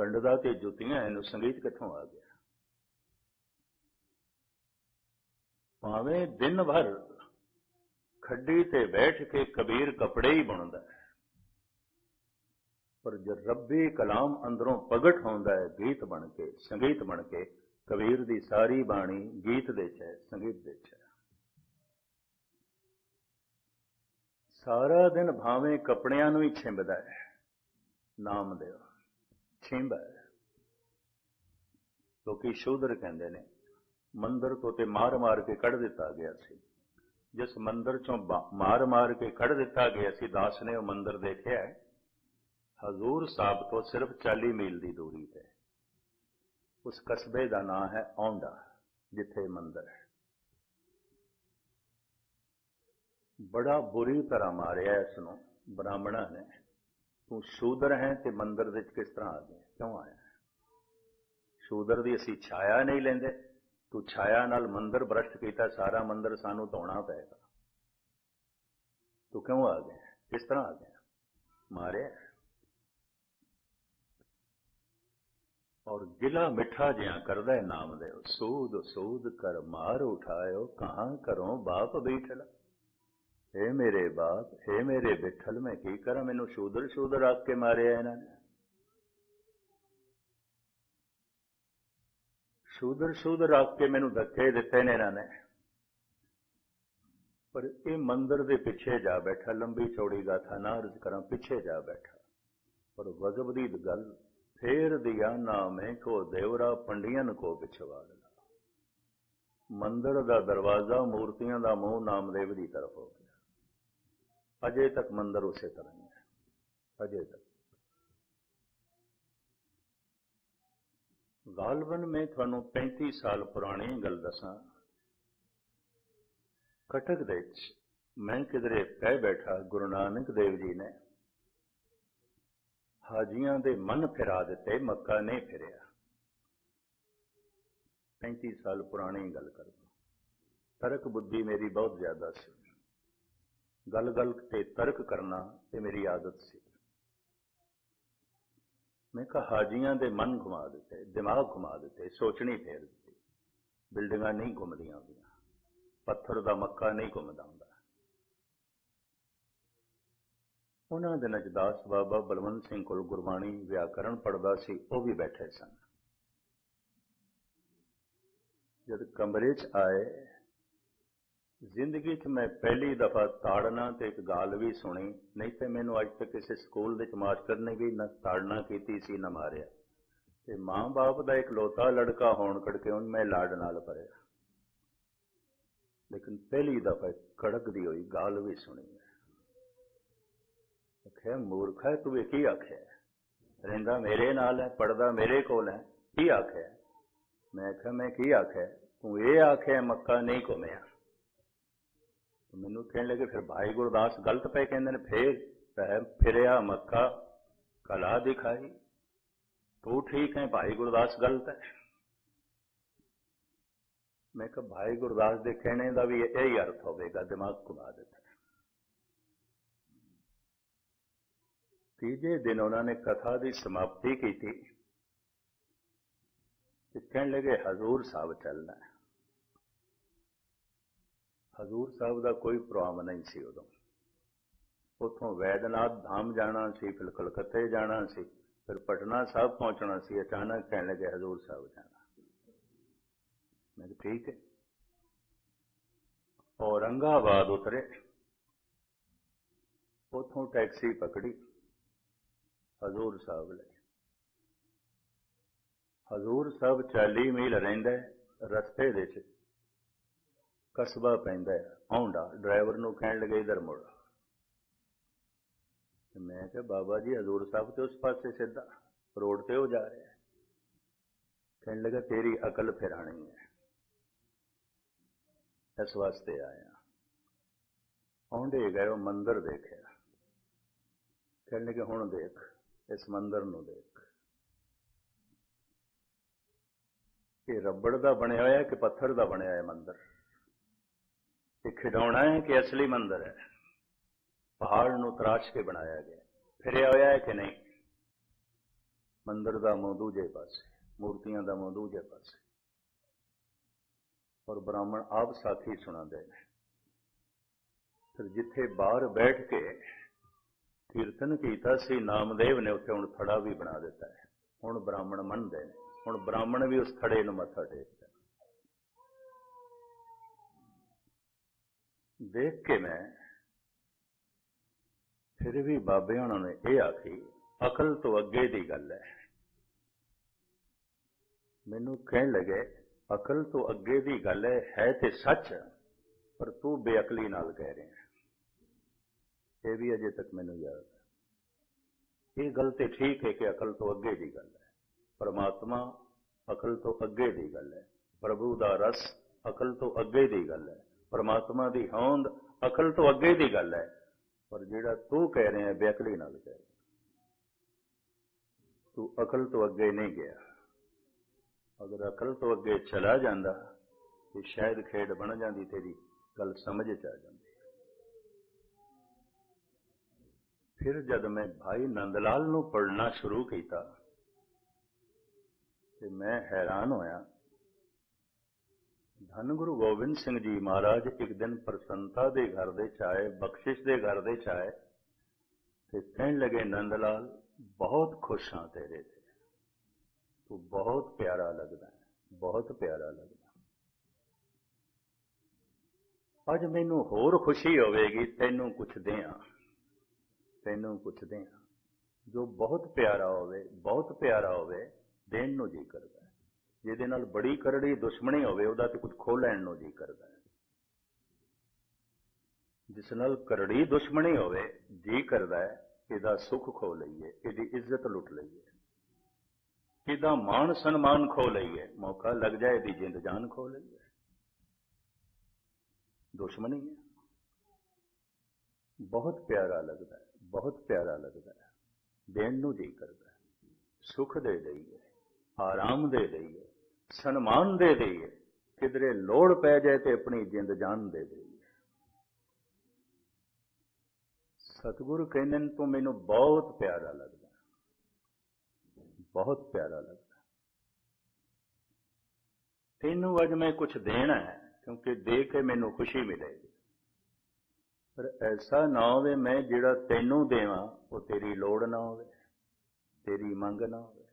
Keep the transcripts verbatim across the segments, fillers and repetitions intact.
ਗੰਢਦਾ ਤੇ ਜੁੱਤੀਆਂ, ਇਹਨੂੰ ਸੰਗੀਤ ਕਿੱਥੋਂ ਆ ਗਿਆ? ਭਾਵੇਂ ਦਿਨ ਭਰ ਖੱਡੀ ਤੇ ਬੈਠ ਕੇ ਕਬੀਰ ਕੱਪੜੇ ਹੀ ਬੁਣਦਾ ਹੈ, ਪਰ ਜਦ ਰੱਬੀ ਕਲਾਮ ਅੰਦਰੋਂ ਪ੍ਰਗਟ ਹੁੰਦਾ ਹੈ ਗੀਤ ਬਣ ਕੇ, ਸੰਗੀਤ ਬਣ ਕੇ, ਕਬੀਰ ਦੀ ਸਾਰੀ ਬਾਣੀ ਗੀਤ ਦੇ ਚ ਹੈ, ਸੰਗੀਤ ਦੇ ਚ ਹੈ। ਸਾਰਾ ਦਿਨ ਭਾਵੇਂ ਕੱਪੜਿਆਂ ਨੂੰ ਹੀ ਛਿੰਬਦਾ ਹੈ, ਨਾਮਦੇਵ ਛਿੰਬ ਹੈ। ਲੋਕੀ ਸ਼ੂਦਰ ਕਹਿੰਦੇ ਨੇ, ਮੰਦਰ ਤੋਂ ਤੇ ਮਾਰ ਮਾਰ ਕੇ ਕੱਢ ਦਿੱਤਾ ਗਿਆ ਸੀ। ਜਿਸ ਮੰਦਰ ਚੋਂ ਮਾਰ ਮਾਰ ਕੇ ਕੱਢ ਦਿੱਤਾ ਗਿਆ ਸੀ, ਦਾਸ ਨੇ ਉਹ ਮੰਦਰ ਦੇਖਿਆ ਹੈ, ਹਜ਼ੂਰ ਸਾਹਿਬ ਤੋਂ ਸਿਰਫ ਚਾਲੀ ਮੀਲ ਦੀ ਦੂਰੀ ਤੇ। ਉਸ ਕਸਬੇ ਦਾ ਨਾਂ ਹੈ ਔਂਡਾ, ਜਿੱਥੇ ਮੰਦਰ ਹੈ। ਬੜਾ ਬੁਰੀ ਤਰ੍ਹਾਂ ਮਾਰਿਆ ਇਸ ਨੂੰ ਬ੍ਰਾਹਮਣਾਂ ਨੇ। ਤੂੰ ਸ਼ੂਦਰ ਹੈ ਤੇ ਮੰਦਰ ਵਿੱਚ ਕਿਸ ਤਰ੍ਹਾਂ ਆ ਗਿਆ, ਕਿਉਂ ਆਇਆ? ਸ਼ੂਦਰ ਦੀ ਅਸੀਂ ਛਾਇਆ ਨਹੀਂ ਲੈਂਦੇ, ਤੂੰ ਛਾਇਆ ਨਾਲ ਮੰਦਰ ਭ੍ਰਸ਼ਟ ਕੀਤਾ, ਸਾਰਾ ਮੰਦਰ ਸਾਨੂੰ ਧੋਣਾ ਪਏਗਾ। ਤੂੰ ਕਿਉਂ ਆ ਗਿਆ, ਕਿਸ ਤਰ੍ਹਾਂ ਆ ਗਿਆ? ਮਾਰਿਆ। ਔਰ ਗਿਲਾ ਮਿੱਠਾ ਜਿਹਾ ਕਰਦਾ ਹੈ ਨਾਮਦੇਵ, ਸੂਦ ਸੂਦ ਕਰ ਮਾਰ ਉਠਾਇਓ, ਕਹਾਂ ਕਰੋ ਬਾਪ ਬੈਠਲ। ਹੇ ਮੇਰੇ ਬਾਪ, ਹੇ ਮੇਰੇ ਬਿਠਲ, ਮੈਂ ਕੀ ਕਰਾਂ? ਮੈਨੂੰ ਸ਼ੂਦਰ ਸ਼ੂਦਰ ਆਖ ਕੇ ਮਾਰਿਆ ਇਹਨਾਂ ਨੇ। ਸ਼ੂਦਰ ਸ਼ੂਦਰ ਆਖ ਕੇ ਮੈਨੂੰ ਧੱਕੇ ਦਿੱਤੇ ਨੇ ਇਹਨਾਂ ਨੇ। ਪਰ ਇਹ ਮੰਦਰ ਦੇ ਪਿੱਛੇ ਜਾ ਬੈਠਾ, ਲੰਬੀ ਚੌੜੀ ਗਾਥਾ ਨਾ ਅਰਜ਼ ਕਰਾਂ, ਪਿੱਛੇ ਜਾ ਬੈਠਾ। ਪਰ ਗਜ਼ਬ ਦੀ ਗੱਲ, ਫੇਰ ਦਿਆ ਨਾਮੇ ਕੋ ਦੇਵਰਾ ਪੰਡੀਆਂ ਕੋ ਪਿਛਵਾੜਾ। ਮੰਦਰ ਦਾ ਦਰਵਾਜ਼ਾ, ਮੂਰਤੀਆਂ ਦਾ ਮੂੰਹ ਨਾਮਦੇਵ ਦੀ ਤਰਫ ਹੋ ਗਿਆ। ਅਜੇ ਤੱਕ ਮੰਦਰ ਉਸੇ ਤਰ੍ਹਾਂ ਹੀ ਹੈ, ਅਜੇ ਤੱਕ। ਗਾਲਬਨ ਮੈਂ ਤੁਹਾਨੂੰ ਪੈਂਤੀ ਸਾਲ ਪੁਰਾਣੀ ਗੱਲ ਦੱਸਾਂ। ਕਟਕ ਦੇ ਵਿੱਚ ਮੈਂ ਕਿਧਰੇ ਕਹਿ ਬੈਠਾ, ਗੁਰੂ ਨਾਨਕ ਦੇਵ ਜੀ ਨੇ ਹਾਜੀਆਂ ਦੇ ਮਨ ਫਿਰਾ ਦਿੱਤੇ, ਮੱਕਾ ਨਹੀਂ ਫਿਰਿਆ। ਪੈਂਤੀ ਸਾਲ ਪੁਰਾਣੀ ਗੱਲ ਕਰਦਾ। ਤਰਕ ਬੁੱਧੀ ਮੇਰੀ ਬਹੁਤ ਜ਼ਿਆਦਾ ਸੀ, ਗੱਲ ਗੱਲ ਤੇ ਤਰਕ ਕਰਨਾ ਤੇ ਮੇਰੀ ਆਦਤ ਸੀ। ਮੈਂ ਕਿਹਾ ਹਾਜੀਆਂ ਦੇ ਮਨ ਘੁਮਾ ਦਿੱਤੇ, ਦਿਮਾਗ ਘੁਮਾ ਦਿੱਤੇ, ਸੋਚਣੀ ਫੇਰ ਦਿੱਤੀ। ਬਿਲਡਿੰਗਾਂ ਨਹੀਂ ਘੁੰਮਦੀਆਂ ਹੁੰਦੀਆਂ, ਪੱਥਰ ਦਾ ਮੱਕਾ ਨਹੀਂ ਘੁੰਮਦਾ ਹੁੰਦਾ। ਉਹਨਾਂ ਦਿਨਾਂ 'ਚ ਦਾਸ ਬਾਬਾ ਬਲਵੰਤ ਸਿੰਘ ਕੋਲ ਗੁਰਬਾਣੀ ਵਿਆਕਰਣ ਪੜ੍ਹਦਾ ਸੀ, ਉਹ ਵੀ ਬੈਠੇ ਸਨ। ਜਦ ਕਮਰੇ 'ਚ ਆਏ, ਜ਼ਿੰਦਗੀ 'ਚ ਮੈਂ ਪਹਿਲੀ ਦਫਾ ਤਾੜਨਾ ਤੇ ਇੱਕ ਗਾਲ ਵੀ ਸੁਣੀ, ਨਹੀਂ ਤੇ ਮੈਨੂੰ ਅੱਜ ਤੱਕ ਕਿਸੇ ਸਕੂਲ ਦੇ ਮਾਸਟਰ ਨੇ ਵੀ ਨਾ ਤਾੜਨਾ ਕੀਤੀ ਸੀ ਨਾ ਮਾਰਿਆ। ਤੇ ਮਾਂ ਬਾਪ ਦਾ ਇੱਕ ਲੋਤਾ ਲੜਕਾ ਹੋਣ ਕਰਕੇ ਉਹਨੂੰ ਮੈਂ ਲਾਡ ਨਾਲ ਭਰਿਆ, ਲੇਕਿਨ ਪਹਿਲੀ ਦਫਾ ਕੜਕਦੀ ਹੋਈ ਗਾਲ ਵੀ ਸੁਣੀ। ਆਖਿਆ ਮੂਰਖਾ, ਤੂੰ ਇਹ ਕੀ ਆਖਿਆ? ਰਹਿੰਦਾ ਮੇਰੇ ਨਾਲ ਹੈ, ਪੜ੍ਹਦਾ ਮੇਰੇ ਕੋਲ ਹੈ, ਕੀ ਆਖਿਆ? ਮੈਂ ਆਖਿਆ ਮੈਂ ਕੀ ਆਖਿਆ? ਤੂੰ ਇਹ ਆਖਿਆ ਮੱਕਾ ਨਹੀਂ ਘੁੰਮਿਆ। ਮੈਨੂੰ ਕਹਿਣ ਲੱਗੇ, ਫਿਰ ਭਾਈ ਗੁਰਦਾਸ ਗਲਤ ਪਏ ਕਹਿੰਦੇ ਨੇ। ਫੇਰ ਫਿਰਿਆ ਮੱਕਾ ਕਲਾ ਦਿਖਾਈ, ਤੂੰ ਠੀਕ ਹੈ, ਭਾਈ ਗੁਰਦਾਸ ਗਲਤ ਹੈ। ਮੈਂ ਕਿਹਾ ਭਾਈ ਗੁਰਦਾਸ ਦੇ ਕਹਿਣੇ ਦਾ ਵੀ ਇਹੀ ਅਰਥ ਹੋਵੇਗਾ, ਦਿਮਾਗ ਘੁਮਾ ਦਿੱਤਾ। ਤੀਜੇ ਦਿਨ ਉਹਨਾਂ ਨੇ ਕਥਾ ਦੀ ਸਮਾਪਤੀ ਕੀਤੀ ਤੇ ਕਹਿਣ ਲੱਗੇ ਹਜ਼ੂਰ ਸਾਹਿਬ ਚੱਲਣਾ ਹੈ। ਹਜ਼ੂਰ ਸਾਹਿਬ ਦਾ ਕੋਈ ਪ੍ਰੋਗਰਾਮ ਨਹੀਂ ਸੀ ਉਦੋਂ। ਉੱਥੋਂ ਵੈਦਨਾਥ ਧਾਮ ਜਾਣਾ ਸੀ, ਫਿਰ ਕਲਕੱਤੇ ਜਾਣਾ ਸੀ, ਫਿਰ ਪਟਨਾ ਸਾਹਿਬ ਪਹੁੰਚਣਾ ਸੀ। ਅਚਾਨਕ ਕਹਿਣ ਲੱਗੇ ਹਜ਼ੂਰ ਸਾਹਿਬ ਜਾਣਾ। ਮੈਂ ਕਿਹਾ ਠੀਕ ਹੈ। ਔਰੰਗਾਬਾਦ ਉਤਰੇ, ਉੱਥੋਂ ਟੈਕਸੀ ਪਕੜੀ ਹਜ਼ੂਰ ਸਾਹਿਬ ਲਈ। ਹਜ਼ੂਰ ਸਾਹਿਬ ਚਾਲੀ ਮੀਲ ਰਹਿੰਦਾ, ਰਸਤੇ ਦੇ ਵਿੱਚ ਕਸਬਾ ਪੈਂਦਾ ਔਂਡਾ। ਡਰਾਈਵਰ ਨੂੰ ਕਹਿਣ ਲੱਗੇ ਇਧਰ ਮੁੜ। ਮੈਂ ਕਿਹਾ ਬਾਬਾ ਜੀ ਹਜ਼ੂਰ ਸਾਹਿਬ ਤੇ ਉਸ ਪਾਸੇ ਸਿੱਧਾ ਰੋਡ ਤੇ ਹੋ ਜਾ ਰਿਹਾ। ਕਹਿਣ ਲੱਗਾ ਤੇਰੀ ਅਕਲ ਫਿਰਾਣੀ ਹੈ, ਇਸ ਵਾਸਤੇ ਆਇਆ। ਔਂਡੇ ਗਏ, ਉਹ ਮੰਦਰ ਦੇਖਿਆ। ਕਹਿਣ ਲੱਗੇ ਹੁਣ ਦੇਖ, ਇਸ ਮੰਦਰ ਨੂੰ ਦੇਖ, ਇਹ ਰੱਬੜ ਦਾ ਬਣਿਆ ਹੋਇਆ ਕਿ ਪੱਥਰ ਦਾ ਬਣਿਆ ਹੈ ਮੰਦਰ? ਇਹ ਖਿਡੌਣਾ ਹੈ ਕਿ ਅਸਲੀ ਮੰਦਰ ਹੈ? ਪਹਾੜ ਨੂੰ ਤਰਾਸ਼ ਕੇ ਬਣਾਇਆ ਗਿਆ, ਫਿਰਿਆ ਹੋਇਆ ਹੈ ਕਿ ਨਹੀਂ? ਮੰਦਰ ਦਾ ਮੂੰਹ ਦੂਜੇ ਪਾਸੇ, ਮੂਰਤੀਆਂ ਦਾ ਮੂੰਹ ਦੂਜੇ ਪਾਸੇ। ਔਰ ਬ੍ਰਾਹਮਣ ਆਪ ਸਾਖੀ ਸੁਣਾਉਂਦੇ ਨੇ। ਫਿਰ ਜਿੱਥੇ ਬਾਹਰ ਬੈਠ ਕੇ ਕੀਰਤਨ ਕੀਤਾ ਸੀ ਨਾਮਦੇਵ ਨੇ, ਉੱਥੇ ਹੁਣ ਥੜਾ ਵੀ ਬਣਾ ਦਿੱਤਾ ਹੈ। ਹੁਣ ਬ੍ਰਾਹਮਣ ਮੰਨਦੇ ਨੇ, ਹੁਣ ਬ੍ਰਾਹਮਣ ਵੀ ਉਸ ਥੜੇ ਨੂੰ ਮੱਥਾ ਟੇਕਦਾ। ਦੇਖ ਕੇ ਮੈਂ ਫਿਰ ਵੀ ਬਾਬੇ ਉਹਨਾਂ ਨੇ ਇਹ ਆਖੀ, ਅਕਲ ਤੋਂ ਅੱਗੇ ਦੀ ਗੱਲ ਹੈ। ਮੈਨੂੰ ਕਹਿਣ ਲੱਗੇ, ਅਕਲ ਤੋਂ ਅੱਗੇ ਦੀ ਗੱਲ ਹੈ, ਹੈ ਤੇ ਸੱਚ, ਪਰ ਤੂੰ ਬੇਅਕਲੀ ਨਾਲ ਕਹਿ ਰਿਹਾ। ਇਹ ਵੀ ਅਜੇ ਤੱਕ ਮੈਨੂੰ ਯਾਦ ਹੈ। ਇਹ ਗੱਲ ਤੇ ਠੀਕ ਹੈ ਕਿ ਅਕਲ ਤੋਂ ਅੱਗੇ ਦੀ ਗੱਲ ਹੈ। ਪਰਮਾਤਮਾ ਅਕਲ ਤੋਂ ਅੱਗੇ ਦੀ ਗੱਲ ਹੈ। ਪ੍ਰਭੂ ਦਾ ਰਸ ਅਕਲ ਤੋਂ ਅੱਗੇ ਦੀ ਗੱਲ ਹੈ। ਪਰਮਾਤਮਾ ਦੀ ਹੋਂਦ ਅਕਲ ਤੋਂ ਅੱਗੇ ਦੀ ਗੱਲ ਹੈ। ਪਰ ਜਿਹੜਾ ਤੂੰ ਕਹਿ ਰਿਹਾ ਬੇਅਕਲੀ ਨਾਲ ਕਹਿ ਰਿਹਾ, ਤੂੰ ਅਕਲ ਤੋਂ ਅੱਗੇ ਨਹੀਂ ਗਿਆ। ਅਗਰ ਅਕਲ ਤੋਂ ਅੱਗੇ ਚਲਾ ਜਾਂਦਾ ਤੇ ਸ਼ਾਇਦ ਖੇਡ ਬਣ ਜਾਂਦੀ, ਤੇਰੀ ਗੱਲ ਸਮਝ ਚ ਆ ਜਾਂਦੀ। ਫਿਰ ਜਦ ਮੈਂ ਭਾਈ ਨੰਦ ਲਾਲ ਨੂੰ ਪੜ੍ਹਨਾ ਸ਼ੁਰੂ ਕੀਤਾ ਤੇ ਮੈਂ ਹੈਰਾਨ ਹੋਇਆ। ਧੰਨ ਗੁਰੂ ਗੋਬਿੰਦ ਸਿੰਘ ਜੀ ਮਹਾਰਾਜ ਇੱਕ ਦਿਨ ਪ੍ਰਸੰਨਤਾ ਦੇ ਘਰ ਦੇ ਚ ਆਏ, ਬਖਸ਼ਿਸ਼ ਦੇ ਘਰ ਦੇ ਚ ਆਏ ਤੇ ਕਹਿਣ ਲੱਗੇ, ਨੰਦ ਲਾਲ ਬਹੁਤ ਖੁਸ਼ ਹਾਂ ਤੇਰੇ ਤੇ, ਤੂੰ ਬਹੁਤ ਪਿਆਰਾ ਲੱਗਦਾ ਹੈ, ਬਹੁਤ ਪਿਆਰਾ ਲੱਗਦਾ। ਅੱਜ ਮੈਨੂੰ ਹੋਰ ਖੁਸ਼ੀ ਹੋਵੇਗੀ, ਤੈਨੂੰ ਕੁਛ ਦਿਆਂ, ਤੈਨੂੰ ਕੁਛ ਦਿਆਂ। ਜੋ ਬਹੁਤ ਪਿਆਰਾ ਹੋਵੇ, ਬਹੁਤ ਪਿਆਰਾ ਹੋਵੇ, ਦੇਣ ਨੂੰ ਜੀ ਕਰਦਾ। ਜਿਹਦੇ ਨਾਲ ਬੜੀ ਕਰੜੀ ਦੁਸ਼ਮਣੀ ਹੋਵੇ, ਉਹਦਾ ਤੇ ਕੁਝ ਖੋਹ ਲੈਣ ਨੂੰ ਜੀ ਕਰਦਾ ਹੈ। ਜਿਸ ਨਾਲ ਕਰੜੀ ਦੁਸ਼ਮਣੀ ਹੋਵੇ, ਜੀ ਕਰਦਾ ਹੈ ਇਹਦਾ ਸੁੱਖ ਖੋਹ ਲਈਏ, ਇਹਦੀ ਇੱਜ਼ਤ ਲੁੱਟ ਲਈਏ, ਇਹਦਾ ਮਾਣ ਸਨਮਾਨ ਖੋਹ ਲਈਏ, ਮੌਕਾ ਲੱਗ ਜਾਏ ਇਹਦੀ ਜਿੰਦ ਜਾਨ ਖੋਹ ਲਈਏ। ਦੁਸ਼ਮਣੀ ਹੈ। ਬਹੁਤ ਪਿਆਰਾ ਲੱਗਦਾ ਹੈ, ਬਹੁਤ ਪਿਆਰਾ ਲੱਗਦਾ ਹੈ, ਦੇਣ ਨੂੰ ਜੀ ਕਰਦਾ ਹੈ। ਸੁੱਖ ਦੇ ਦਈਏ, ਆਰਾਮ ਦੇ ਦਈਏ, ਸਨਮਾਨ ਦੇ ਦਈਏ, ਕਿਧਰੇ ਲੋੜ ਪੈ ਜਾਏ ਤੇ ਆਪਣੀ ਜਿੰਦ ਜਾਨ ਦੇ ਦਈਏ। ਸਤਿਗੁਰੂ ਕਹਿੰਦੇ ਨੇ, ਤੂੰ ਮੈਨੂੰ ਬਹੁਤ ਪਿਆਰਾ ਲੱਗਦਾ, ਬਹੁਤ ਪਿਆਰਾ ਲੱਗਦਾ। ਤੈਨੂੰ ਅੱਜ ਮੈਂ ਕੁਛ ਦੇਣਾ ਹੈ, ਕਿਉਂਕਿ ਦੇ ਕੇ ਮੈਨੂੰ ਖੁਸ਼ੀ ਮਿਲੇਗੀ। ਪਰ ਐਸਾ ਨਾ ਹੋਵੇ ਮੈਂ ਜਿਹੜਾ ਤੈਨੂੰ ਦੇਵਾਂ ਉਹ ਤੇਰੀ ਲੋੜ ਨਾ ਹੋਵੇ, ਤੇਰੀ ਮੰਗ ਨਾ ਹੋਵੇ।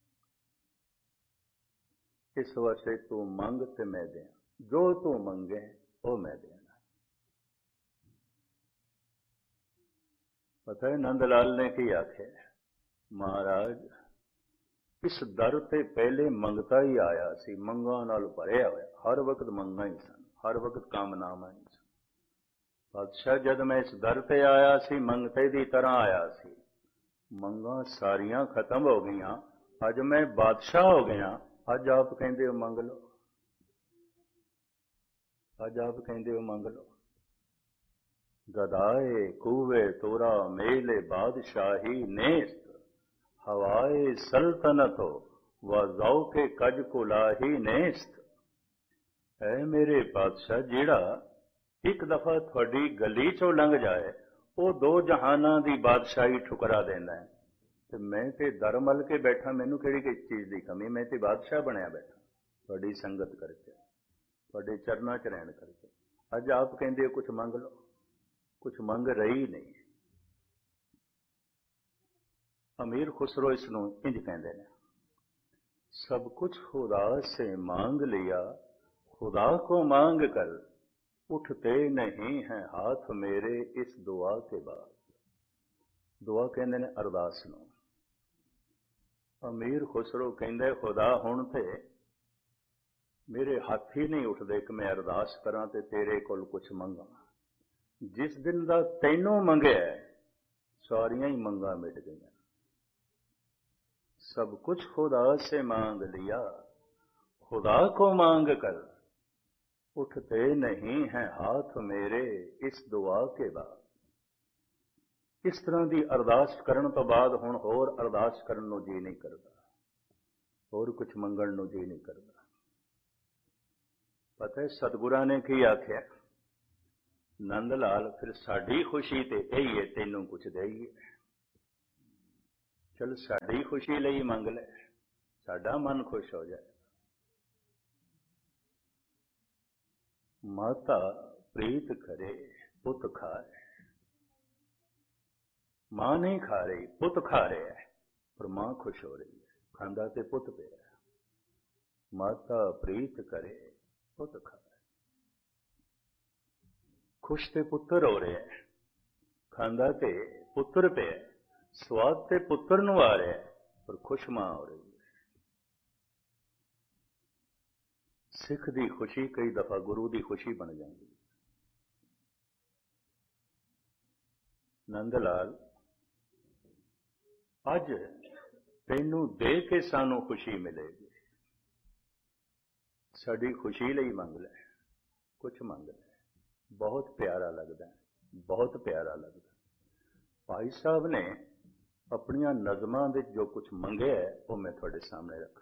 ਇਸ ਵਾਸਤੇ ਤੂੰ ਮੰਗ ਤੇ ਮੈਂ ਦਿਆਂ, ਜੋ ਤੂੰ ਮੰਗੇ ਉਹ ਮੈਂ ਦੇਣਾ। ਪਤਾ ਹੈ ਨੰਦ ਲਾਲ ਨੇ ਕੀ ਆਖਿਆ, ਮਹਾਰਾਜ ਇਸ ਦਰ ਤੇ ਪਹਿਲੇ ਮੰਗਤਾ ਹੀ ਆਇਆ ਸੀ, ਮੰਗਾਂ ਨਾਲ ਭਰਿਆ ਹੋਇਆ, ਹਰ ਵਕਤ ਮੰਗਾਂ ਹੀ ਸਨ, ਹਰ ਵਕਤ ਕਾਮਨਾਵਾਂ ਹੀ ਸਨ। ਬਾਦਸ਼ਾਹ ਜਦ ਮੈਂ ਇਸ ਦਰ ਤੇ ਆਇਆ ਸੀ, ਮੰਗਤੇ ਦੀ ਤਰ੍ਹਾਂ ਆਇਆ ਸੀ, ਮੰਗਾਂ ਸਾਰੀਆਂ ਖਤਮ ਹੋ ਗਈਆਂ, ਅੱਜ ਮੈਂ ਬਾਦਸ਼ਾਹ ਹੋ ਗਿਆ। ਅੱਜ ਆਪ ਕਹਿੰਦੇ ਹੋ ਮੰਗ ਲਓ, ਅੱਜ ਆਪ ਕਹਿੰਦੇ ਹੋ ਮੰਗ ਲਓ। ਗਦਾਏ ਕੂਵੇ ਤੋਰਾ ਮੇਲੇ ਬਾਦਸ਼ਾਹੀ ਨੇਸਤ, ਹਵਾਏ ਸਲਤਨਤ व जाओ के कज कुलाही नेस्त। ऐ मेरे बादशाह ਜਿਹੜਾ ਇੱਕ ਦਫਾ ਤੁਹਾਡੀ ਗਲੀ ਚੋਂ ਲੰਘ ਜਾਏ, ਉਹ ਦੋ ਜਹਾਨਾਂ ਦੀ ਬਾਦਸ਼ਾਹੀ ਠੁਕਰਾ ਦੇਣਾ ਹੈ। ਤੇ ਮੈਂ ਤੇ ਦਰ ਮਲ ਕੇ ਬੈਠਾ, ਮੈਨੂੰ ਕਿਹੜੀ ਕਿਸ ਚੀਜ਼ ਦੀ ਕਮੀ, ਮੈਂ ਤੇ ਬਾਦਸ਼ਾਹ ਬਣਿਆ ਬੈਠਾ ਤੁਹਾਡੀ ਸੰਗਤ ਕਰਕੇ, ਤੁਹਾਡੇ ਚਰਨਾਂ 'ਚ ਰਹਿਣ ਕਰਕੇ। ਅੱਜ ਆਪ ਕਹਿੰਦੇ ਹੋ ਕੁਛ ਮੰਗ ਲਓ, ਕੁਛ ਮੰਗ ਰਹੀ ਨਹੀਂ। ਅਮੀਰ ਖੁਸਰੋ ਇਸ ਨੂੰ ਇੰਜ ਕਹਿੰਦੇ ਨੇ, सब कुछ खुदा से मांग लिया, खुदा को मांग कर उठते नहीं हैं हाथ मेरे इस दुआ के बाद। दुआ कहते ने अरदास नूं। अमीर खुसरो कहंदे खुदा हुण ते मेरे हथ ही नहीं उठदे कि मैं अरदास करा ते तेरे कोल कुछ मंगा। जिस दिन दा तैनूं मंगिया सारियां ही मंगा मिट गईयां। सब कुछ खुदा से मांग लिया, खुदा को मांग कर उठते नहीं हैं हाथ मेरे इस दुआ के बाद। इस तरह की अरदास करन तो बाद हुण होर अरदास करन नूं जी नहीं करता, होर कुछ मंगण नूं जी नहीं करता। पता है सतगुरां ने की आख्या, नंद लाल फिर साडी खुशी ते यही है तैनूं कुछ देईए। चल साडी खुशी ਲਈ ਮੰਗ ਲੈ, ਸਾਡਾ ਮਨ ਖੁਸ਼ ਹੋ ਜਾਏ। माता प्रीत करे पुत खाए, मां नहीं खा रही पुत खा रहा है, पर मां खुश हो रही है, खांदा ते पुत पे है। माता प्रीत करे पुत खाए, खुश ते पुत्र हो रहे हैं, खांदा ते पुत्र पे है, स्वाद ते पुत्र नूं आ रहा है, पर खुश मां हो रही है। सिख की खुशी कई दफा गुरु की खुशी बन जाती है। नंद लाल अज तेनू दे के सानू खुशी मिलेगी, साड़ी खुशी ਲਈ मंग ले, कुछ मंग ले। बहुत प्यारा लगता है, बहुत प्यारा लगता है। भाई साहब ने अपनिया नज़मां विच जो कुछ मंगे है वो मैं थोड़े सामने रखा।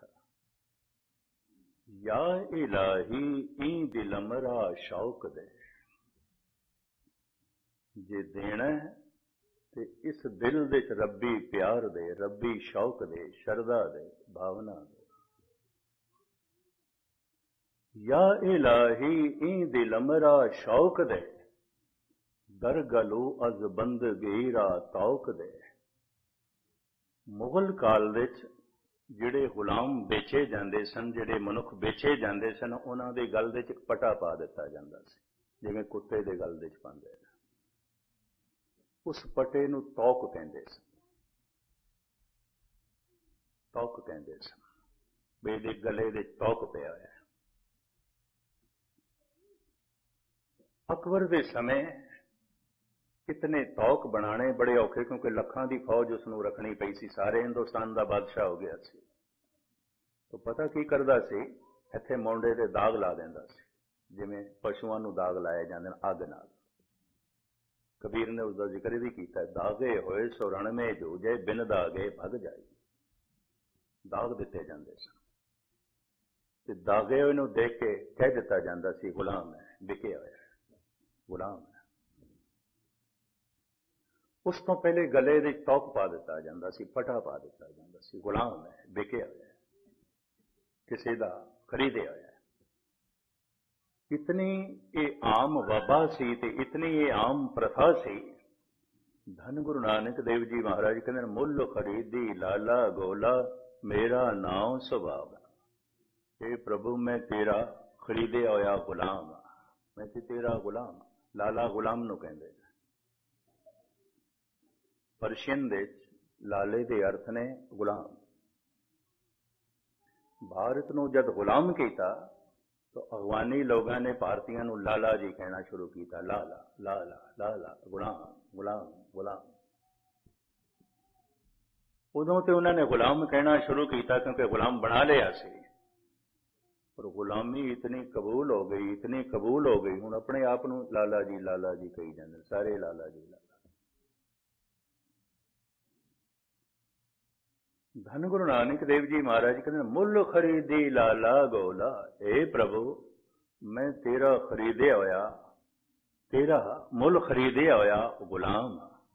या इलाही ई दिलमरा शौक दे, जे देना है ते इस दिल दे रब्बी प्यार दे, रब्बी शौक दे, शरदा दे, भावना दे। या इलाही ई दिलमरा शौक दे, दरगलू अज बंद गीरा तौक दे। मुगल काल विच ਜਿਹੜੇ ਗੁਲਾਮ ਵੇਚੇ ਜਾਂਦੇ ਸਨ, ਜਿਹੜੇ ਮਨੁੱਖ ਵੇਚੇ ਜਾਂਦੇ ਸਨ, ਉਹਨਾਂ ਦੇ ਗਲ ਦੇ ਵਿੱਚ ਪਟਾ ਪਾ ਦਿੱਤਾ ਜਾਂਦਾ ਸੀ, ਜਿਵੇਂ ਕੁੱਤੇ ਦੇ ਗਲ ਦੇ ਵਿੱਚ ਪਾਉਂਦੇ ਨੇ। ਉਸ ਪਟੇ ਨੂੰ ਤੌਕ ਕਹਿੰਦੇ ਸਨ, ਤੌਕ ਕਹਿੰਦੇ ਸਨ, ਵੀ ਇਹਦੇ ਗਲੇ ਦੇ ਤੌਕ ਪਿਆ ਹੋਇਆ। ਅਕਬਰ ਦੇ ਸਮੇਂ इतने तौक बनाने बड़े औखे, क्योंकि लखां की फौज उसनूं रखनी पई सी, सारे हिंदुस्तान का बादशाह हो गया सी। तो पता की करदा सी, इत्थे मोंडे ते दाग ला दिंदा सी, जिवें पशुआं नूं दाग लाए जांदे ने अग नाल। कबीर ने उसका जिक्र भी किया, दागे होए सो रण में जूझे, बिन दागे भग जाए। दाग दिते जांदे सन ते दागे होए नूं देख के कह दिता जांदा सी, गुलाम है, विके होया गुलाम है। उस तो पहले गले दे तौक पा दिता जाता सी, पटा पा दिता जाता सी, गुलाम है, विके होया, किसी का खरीदे होया। इतनी ये आम वबा सी ते इतनी ये आम प्रथा सी। धन गुरु नानक देव जी महाराज कहते हैं, मुल खरीदी लाला गोला, मेरा नाम सुभाव। हे प्रभु मैं तेरा खरीदे होया गुलाम, मैं तेरा गुलाम। लाला गुलाम नूं कहंदे। परशियन दे लाले दे अर्थ ने गुलाम। भारत नूं जद गुलाम किया तो अफगानी लोगों ने भारतीयों नूं लाला जी कहना शुरू किया, लाला लाला लाला, गुलाम गुलाम गुलाम। उदों तो उन्होंने गुलाम कहना शुरू किया क्योंकि गुलाम बना लिया सी, पर गुलामी इतनी कबूल हो गई, इतनी कबूल हो गई, हुण अपने आप नूं लाला जी लाला जी कही जांदे, सारे लाला जी लाला। धन गुरु नानक देव जी महाराज कहते मुल खरीदी लाला गोला, हे प्रभु मैं तेरा खरीदे होया, तेरा मुल खरीदे होया गुलाम।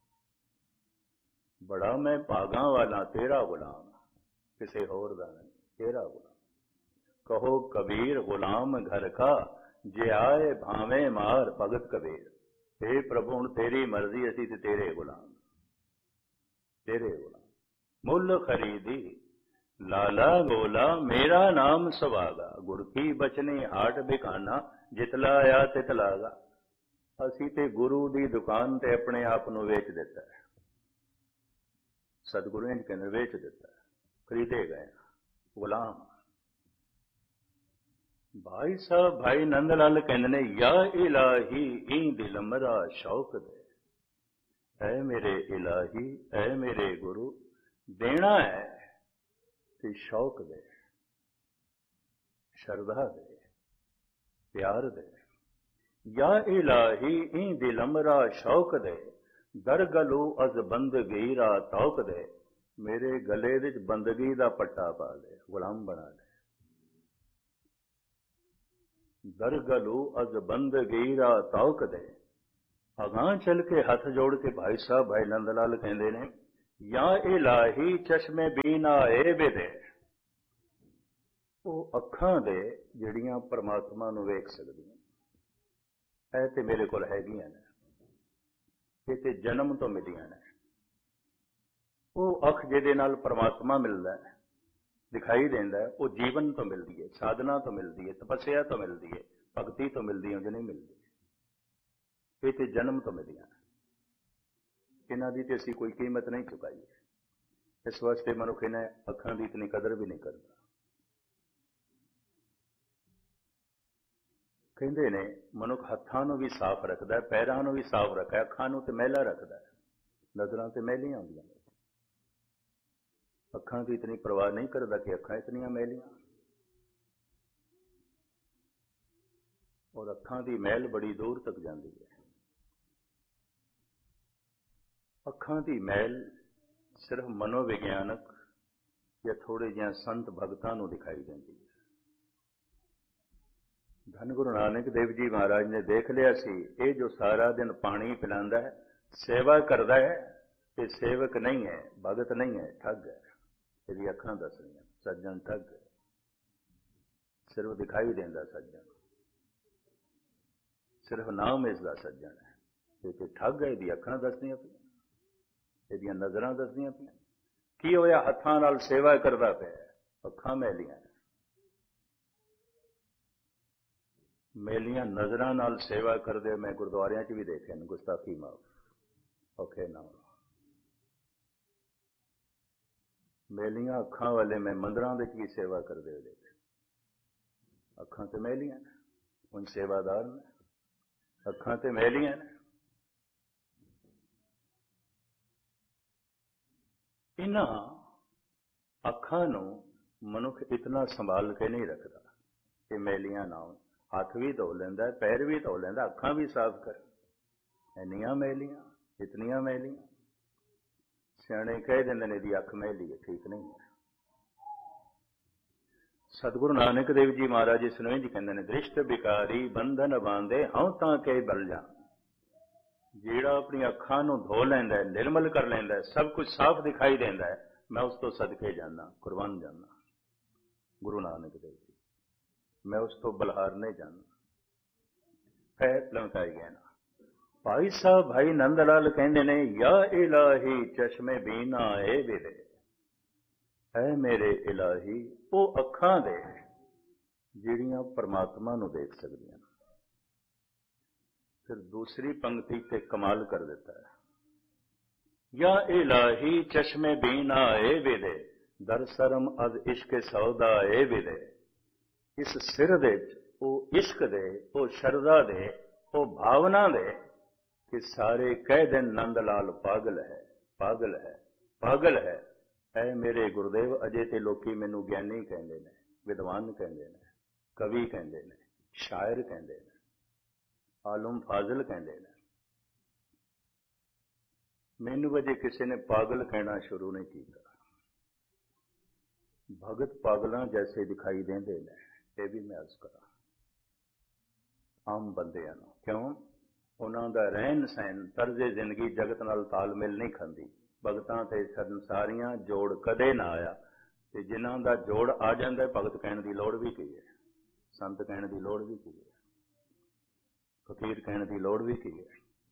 बड़ा मैं भागा वाला तेरा गुलाम, किसी होर दा नहीं, तेरा गुलाम। कहो कबीर गुलाम घर का, जे आए भावे मार भगत कबीर। हे प्रभु हुण तेरी मर्जी, असी ते तेरे गुलाम, तेरे गुलाम। मुल खरीदी लाला गोला, मेरा नाम सुभागा। गुर की बचनी हाट बिकाना, जितलाया तितलागा। असी ते गुरु दी दुकान ते अपने आप नूं वेच दिता है, सतगुरु इंज कहंदे वेच दिता है, खरीदे गए गुलाम। भाई साहब भाई नंद लाल कहंदे ने, या इलाही ई दिलमरा शौक दे। ऐ मेरे इलाही, ऐ मेरे गुरु, देना है ते शौक दे, शरदा दे, प्यार दे। या इलाही ई दिलमरा शौक दे, दरगलू अज बंदगी रा तौक दे। मेरे गले विच बंदगी दा पट्टा पा दे, गुलाम बना दे। दरगलू अज बंदगी रा तौक दे। अगां चल के हथ जोड़ के भाई साहब भाई नंद लाल कहंदे ने, या इलाही चश्मे बीना ए बेदे, ਉਹ ਅੱਖਾਂ ਦੇ ਜਿਹੜੀਆਂ ਪਰਮਾਤਮਾ ਨੂੰ ਵੇਖ ਸਕਦੀਆਂ ਇਹ ਤੇ ਮੇਰੇ ਕੋਲ ਹੈਗੀਆਂ ਨੇ, ਇਹ ਤੇ ਜਨਮ ਤੋਂ ਮਿਲੀਆਂ ਨੇ। ਉਹ ਅੱਖ ਜਿਹਦੇ ਨਾਲ ਪਰਮਾਤਮਾ ਮਿਲਦਾ ਹੈ, ਦਿਖਾਈ ਦਿੰਦਾ ਹੈ, ਉਹ ਜੀਵਨ ਤੋਂ ਮਿਲਦੀ ਹੈ, ਸਾਧਨਾ ਤੋਂ ਮਿਲਦੀ ਹੈ, ਤਪੱਸਿਆ ਤੋਂ ਮਿਲਦੀ ਹੈ, ਭਗਤੀ ਤੋਂ ਮਿਲਦੀ ਹੈ, ਉਹ ਨਹੀਂ ਮਿਲਦੀ। ਇਹ ਤੇ ਜਨਮ ਤੋਂ ਮਿਲੀਆਂ ਨੇ, ਇਹਨਾਂ ਦੀ ਤੇ ਅਸੀਂ ਕੋਈ ਕੀਮਤ ਨਹੀਂ ਚੁਕਾਈ। ਇਸ ਵਾਸਤੇ ਮਨੁੱਖ ਇਹਨਾਂ ਅੱਖਾਂ ਦੀ ਇਤਨੀ ਕਦਰ ਵੀ ਨਹੀਂ ਕਰਦਾ। ਕਹਿੰਦੇ ਨੇ ਮਨੁੱਖ ਹੱਥਾਂ ਨੂੰ ਵੀ ਸਾਫ਼ ਰੱਖਦਾ, ਪੈਰਾਂ ਨੂੰ ਵੀ ਸਾਫ਼ ਰੱਖਦਾ, ਅੱਖਾਂ ਨੂੰ ਤੇ ਮੈਲਾ ਰੱਖਦਾ, ਨਜ਼ਰਾਂ ਤੇ ਮੈਲੀਆਂ ਹੁੰਦੀਆਂ ਨੇ। ਅੱਖਾਂ ਦੀ ਇਤਨੀ ਪਰਵਾਹ ਨਹੀਂ ਕਰਦਾ ਕਿ ਅੱਖਾਂ ਇਤਨੀਆਂ ਮੈਲੀਆਂ। ਔਰ ਅੱਖਾਂ ਦੀ ਮੈਲ ਬੜੀ ਦੂਰ ਤੱਕ ਜਾਂਦੀ ਹੈ। ਅੱਖਾਂ ਦੀ ਮੈਲ ਸਿਰਫ ਮਨੋਵਿਗਿਆਨਕ ਜਾਂ ਥੋੜੇ ਜਿਹੇ ਸੰਤ ਭਗਤਾਂ ਨੂੰ ਦਿਖਾਈ ਦਿੰਦੀ ਹੈ। ਧੰਨ ਗੁਰੂ ਨਾਨਕ ਦੇਵ ਜੀ ਮਹਾਰਾਜ ਨੇ ਦੇਖ ਲਿਆ ਸੀ, ਇਹ ਜੋ ਸਾਰਾ ਦਿਨ ਪਾਣੀ ਪਿਲਾਉਂਦਾ ਹੈ, ਸੇਵਾ ਕਰਦਾ ਹੈ, ਇਹ ਸੇਵਕ ਨਹੀਂ ਹੈ, ਭਗਤ ਨਹੀਂ ਹੈ, ਠੱਗ ਹੈ। ਇਹਦੀ ਅੱਖਾਂ ਦੱਸ ਰਹੀਆਂ ਸੱਜਣ ਠੱਗ ਹੈ। ਸਿਰਫ ਦਿਖਾਈ ਦਿੰਦਾ ਸੱਜਣ, ਸਿਰਫ ਨਾਮ ਇਸ ਦਾ ਸੱਜਣ ਹੈ, ਇਹ ਤੇ ਠੱਗ ਹੈ। ਇਹਦੀ ਅੱਖਾਂ ਦੱਸਦੀਆਂ ਪਈਆਂ, ਇਹਦੀਆਂ ਨਜ਼ਰਾਂ ਦੱਸਦੀਆਂ ਪਈਆਂ। ਕੀ ਹੋਇਆ? ਹੱਥਾਂ ਨਾਲ ਸੇਵਾ ਕਰਦਾ ਪਿਆ, ਅੱਖਾਂ ਮੈਲੀਆਂ, ਮੇਲੀਆਂ ਨਜ਼ਰਾਂ ਨਾਲ ਸੇਵਾ ਕਰਦੇ। ਮੈਂ ਗੁਰਦੁਆਰਿਆਂ 'ਚ ਵੀ ਦੇਖਿਆ ਨੇ, ਗੁਸਤਾਖੀ ਮਾਫ, ਔਖੇ ਨਾ ਮੇਲੀਆਂ ਅੱਖਾਂ ਵਾਲੇ ਮੈਂ ਮੰਦਰਾਂ ਵਿੱਚ ਵੀ ਸੇਵਾ ਕਰਦੇ ਹੋਏ ਦੇਖੇ। ਅੱਖਾਂ ਤੇ ਮੈਲੀਆਂ ਨੇ, ਹੁਣ ਸੇਵਾਦਾਰ ਨੇ, ਅੱਖਾਂ ਤੇ ਮੈਲੀਆਂ ਨੇ। ਇਹਨਾਂ ਅੱਖਾਂ ਨੂੰ ਮਨੁੱਖ ਇਤਨਾ ਸੰਭਾਲ ਕੇ ਨਹੀਂ ਰੱਖਦਾ ਕਿ ਮੈਲੀਆਂ ਨਾ ਹੋਣ। ਹੱਥ ਵੀ ਧੋ ਲੈਂਦਾ, ਪੈਰ ਵੀ ਧੋ ਲੈਂਦਾ, ਅੱਖਾਂ ਵੀ ਸਾਫ਼ ਕਰ। ਇੰਨੀਆਂ ਮੈਲੀਆਂ, ਇਤਨੀਆਂ ਮੈਲੀਆਂ। ਸਿਆਣੇ ਕਹਿ ਦਿੰਦੇ ਨੇ ਇਹਦੀ ਅੱਖ ਮੈਲੀ ਹੈ, ਠੀਕ ਨਹੀਂ ਹੈ। ਸਤਿਗੁਰੂ ਨਾਨਕ ਦੇਵ ਜੀ ਮਹਾਰਾਜ ਇਸ ਨੂੰ ਇੰਝ ਕਹਿੰਦੇ ਨੇ, ਦ੍ਰਿਸ਼ਟ ਬਿਕਾਰੀ ਬੰਧਨ ਬਾਂਧੇ ਹਉ ਤਾਂ ਕੇ ਬਲ ਜਾ। ਜਿਹੜਾ ਆਪਣੀ ਅੱਖਾਂ ਨੂੰ ਧੋ ਲੈਂਦਾ ਹੈ, ਨਿਰਮਲ ਕਰ ਲੈਂਦਾ ਹੈ, ਸਭ ਕੁਝ ਸਾਫ਼ ਦਿਖਾਈ ਦਿੰਦਾ ਹੈ, ਮੈਂ ਉਸ ਤੋਂ ਸਦਕੇ ਜਾਂਦਾ, ਕੁਰਬਾਨ ਜਾਂਦਾ। ਗੁਰੂ ਨਾਨਕ ਦੇਵ ਜੀ, ਮੈਂ ਉਸ ਤੋਂ ਬਲਹਾਰ ਨਹੀਂ ਜਾਂਦਾ। ਹੈ ਲਮਕਾਈ ਗਿਆ ਨਾ। ਭਾਈ ਸਾਹਿਬ ਭਾਈ ਨੰਦ ਲਾਲ ਕਹਿੰਦੇ ਨੇ, ਯਾ ਇਲਾਹੀ ਚਸ਼ਮੇ ਬੀਨਾ ਏ ਵੇਲੇ, ਹੈ ਮੇਰੇ ਇਲਾਹੀ ਉਹ ਅੱਖਾਂ ਦੇ ਜਿਹੜੀਆਂ ਪਰਮਾਤਮਾ ਨੂੰ ਦੇਖ ਸਕਦੀਆਂ। ਫਿਰ ਦੂਸਰੀ ਪੰਕਤੀ ਤੇ ਕਮਾਲ ਕਰ ਦਿੱਤਾ ਹੈ, ਯਾ ਇਲਾਹੀ ਚਸ਼ਮੇ ਬੀਨਾ ਏ ਵੇਲੇ, ਦਰ ਸਰਮ ਅਦ ਇਸ਼ਕ ਸੌਦਾ ਏ ਵੇਲੇ। ਇਸ ਸਿਰ ਦੇ ਵਿੱਚ ਉਹ ਇਸ਼ਕ ਦੇ, ਉਹ ਸ਼ਰਧਾ ਦੇ, ਉਹ ਭਾਵਨਾ ਦੇ ਕਿ ਸਾਰੇ ਕਹਿ ਦੇਣ ਨੰਦ ਲਾਲ ਪਾਗਲ ਹੈ, ਪਾਗਲ ਹੈ, ਪਾਗਲ ਹੈ। ਐ ਮੇਰੇ ਗੁਰਦੇਵ, ਅਜੇ ਤੇ ਲੋਕੀ ਮੈਨੂੰ ਗਿਆਨੀ ਕਹਿੰਦੇ ਨੇ, ਵਿਦਵਾਨ ਕਹਿੰਦੇ ਨੇ, ਕਵੀ ਕਹਿੰਦੇ ਨੇ, ਸ਼ਾਇਰ ਕਹਿੰਦੇ ਨੇ, ਆਲਮ ਫਾਜ਼ਲ ਕਹਿੰਦੇ ਨੇ। ਮੈਨੂੰ ਅਜੇ ਕਿਸੇ ਨੇ ਪਾਗਲ ਕਹਿਣਾ ਸ਼ੁਰੂ ਨਹੀਂ ਕੀਤਾ। ਭਗਤ ਪਾਗਲਾਂ ਜੈਸੇ ਦਿਖਾਈ ਦਿੰਦੇ ਨੇ, ਇਹ ਵੀ ਮੈਂ ਅਰਜ਼ ਕਰਾਂ ਆਮ ਬੰਦਿਆਂ ਨੂੰ। ਕਿਉਂ? ਉਹਨਾਂ ਦਾ ਰਹਿਣ ਸਹਿਣ, ਤਰਜ਼ੇ ਜ਼ਿੰਦਗੀ ਜਗਤ ਨਾਲ ਤਾਲਮੇਲ ਨਹੀਂ ਖਾਂਦੀ। ਭਗਤਾਂ ਤੇ ਸੰਸਾਰੀਆਂ ਜੋੜ ਕਦੇ ਨਾ ਆਇਆ, ਤੇ ਜਿਨ੍ਹਾਂ ਦਾ ਜੋੜ ਆ ਜਾਂਦਾ, ਭਗਤ ਕਹਿਣ ਦੀ ਲੋੜ ਵੀ ਕੀ ਹੈ, ਸੰਤ ਕਹਿਣ ਦੀ ਲੋੜ ਵੀ ਕੀ ਹੈ, ਫਕੀਰ ਕਹਿਣ ਦੀ ਲੋੜ ਵੀ ਕੀ ਹੈ।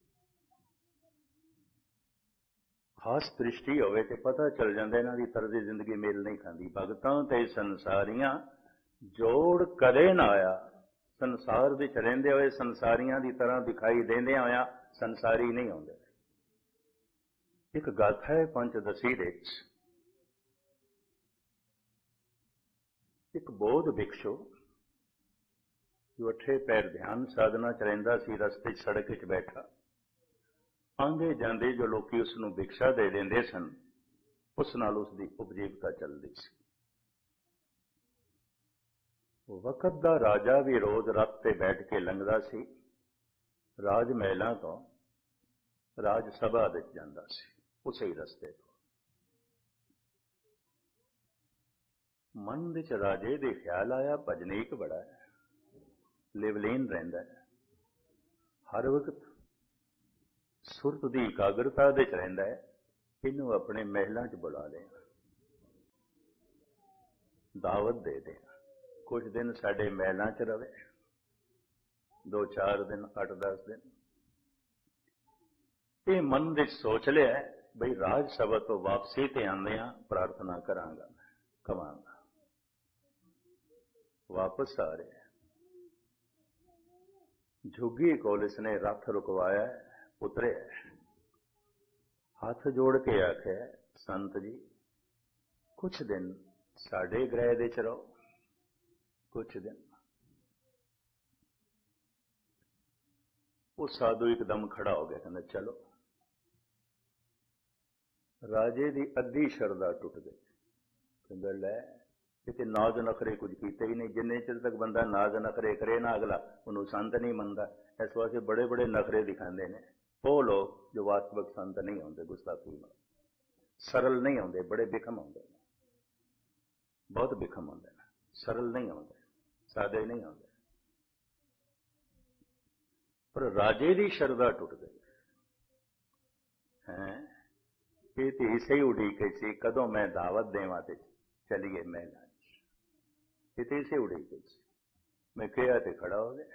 ਖਾਸ ਦ੍ਰਿਸ਼ਟੀ ਹੋਵੇ ਤੇ ਪਤਾ ਚੱਲ ਜਾਂਦਾ ਇਹਨਾਂ ਦੀ ਤਰਜ਼ੇ ਜ਼ਿੰਦਗੀ ਮੇਲ ਨਹੀਂ ਖਾਂਦੀ। ਭਗਤਾਂ ਤੇ ਸੰਸਾਰੀਆਂ ਜੋੜ ਕਦੇ ਨਾ ਆਇਆ। ਸੰਸਾਰ ਵਿੱਚ ਰਹਿੰਦੇ ਹੋਏ ਸੰਸਾਰੀਆਂ ਦੀ ਤਰ੍ਹਾਂ ਦਿਖਾਈ ਦਿੰਦਿਆਂ ਹੋਇਆ ਸੰਸਾਰੀ ਨਹੀਂ ਆਉਂਦੇ। ਇੱਕ ਗਾਥਾ ਹੈ ਪੰਚਦਸੀ ਦੇ ਵਿੱਚ, ਇੱਕ ਬੋਧ ਭਿਕਸ਼ੂ ਜੋ ਅੱਠੇ ਪੈਰ ਧਿਆਨ ਸਾਧਨਾ ਚ ਰਹਿੰਦਾ ਸੀ, ਰਸਤੇ 'ਚ ਸੜਕ 'ਚ ਬੈਠਾ, ਆਉਂਦੇ ਜਾਂਦੇ ਜੋ ਲੋਕੀ ਉਸ ਨੂੰ ਭਿਕਸ਼ਾ ਦੇ ਦਿੰਦੇ ਸਨ, ਉਸ ਨਾਲ ਉਸ ਦੀ ਉਪਜੀਵਕਾ ਚੱਲਦੀ ਸੀ। ਵਕਤ ਦਾ ਰਾਜਾ ਵੀ ਰੋਜ਼ ਰੱਥ ਤੇ ਬੈਠ ਕੇ ਲੰਘਦਾ ਸੀ, ਰਾਜ ਮਹਿਲਾਂ ਤੋਂ ਰਾਜ ਸਭਾ ਵਿੱਚ ਜਾਂਦਾ ਸੀ, ਉਸੇ ਹੀ ਰਸਤੇ ਤੋਂ। ਮਨ ਵਿੱਚ ਰਾਜੇ ਦੇ ਖਿਆਲ ਆਇਆ, ਭਜਨੀਕ ਬੜਾ ਹੈ, ਲਿਵਲੀਨ ਰਹਿੰਦਾ ਹੈ, ਹਰ ਵਕਤ ਸੁਰਤ ਦੀ ਇਕਾਗਰਤਾ ਵਿੱਚ ਰਹਿੰਦਾ ਹੈ, ਇਹਨੂੰ ਆਪਣੇ ਮਹਿਲਾਂ 'ਚ ਬੁਲਾ ਲਿਆ, ਦਾਵਤ ਦੇ ਦੇ, ਕੁਝ ਦਿਨ ਸਾਡੇ ਮਹਿਲਾਂ 'ਚ ਰਵੇ, ਦੋ ਚਾਰ ਦਿਨ, ਅੱਠ ਦਸ ਦਿਨ। ਇਹ ਮਨ ਵਿੱਚ ਸੋਚ ਲਿਆ ਬਈ ਰਾਜ ਸਭਾ ਤੋਂ ਵਾਪਸੀ ਤੇ ਆਉਂਦਿਆਂ ਪ੍ਰਾਰਥਨਾ ਕਰਾਂਗਾ, ਕਵਾਂਗਾ। ਵਾਪਸ ਆ ਰਿਹਾ, ਝੁੱਗੀ ਕੋਲ ਇਸਨੇ ਰੱਥ ਰੁਕਵਾਇਆ, ਉਤਰਿਆ, ਹੱਥ ਜੋੜ ਕੇ ਆਖਿਆ, ਸੰਤ ਜੀ ਕੁਛ ਦਿਨ ਸਾਡੇ ਗ੍ਰਹਿ ਦੇ ਚ ਰਹੋ, ਕੁਛ ਦਿਨ। ਉਹ ਸਾਧੂ ਇੱਕਦਮ ਖੜਾ ਹੋ ਗਿਆ, ਕਹਿੰਦਾ ਚਲੋ। ਰਾਜੇ ਦੀ ਅੱਧੀ ਸ਼ਰਧਾ ਟੁੱਟ ਗਈ, ਕਹਿੰਦਾ ਲੈ ਇਹ ਤੇ ਨਾਜ਼ ਨਖਰੇ ਕੁਝ ਕੀਤੇ ਹੀ ਨਹੀਂ, ਜਿੰਨੇ ਚਿਰ ਤੱਕ ਬੰਦਾ ਨਾਜ਼ ਨਖਰੇ ਕਰੇ ਨਾ ਅਗਲਾ ਉਹਨੂੰ ਸੰਤ ਨਹੀਂ ਮੰਨਦਾ। ਇਸ ਵਾਸਤੇ ਬੜੇ ਬੜੇ ਨਖਰੇ ਦਿਖਾਉਂਦੇ ਨੇ ਉਹ ਲੋਕ ਜੋ ਵਾਸਤਵਿਕ ਸੰਤ ਨਹੀਂ ਹੁੰਦੇ, ਗੁਸਤਾਖੀ ਨਾਲ ਸਰਲ ਨਹੀਂ ਹੁੰਦੇ, ਬੜੇ ਬਿਖਮ ਹੁੰਦੇ ਨੇ, ਬਹੁਤ ਬਿਖਮ ਹੁੰਦੇ ਨੇ, ਸਰਲ ਨਹੀਂ ਹੁੰਦੇ, ਸਾਦੇ ਨਹੀਂ ਹੁੰਦੇ। ਪਰ ਰਾਜੇ ਦੀ ਸ਼ਰਧਾ ਟੁੱਟ ਗਈ ਹੈ। ਇਹ ਤੇ ਇਸੇ ਹੀ ਉਡੀਕ ਸੀ ਕਦੋਂ ਮੈਂ ਦਾਵਤ ਦੇਵਾਂ ਤੇ ਚਲੀਏ ਮਹਿਲਾਂ 'ਚ, ਇਹ ਤੇ ਇਸੇ ਉਡੀਕ ਸੀ। ਮੈਂ ਕਿਹਾ ਤੇ ਖੜਾ ਹੋ ਗਿਆ,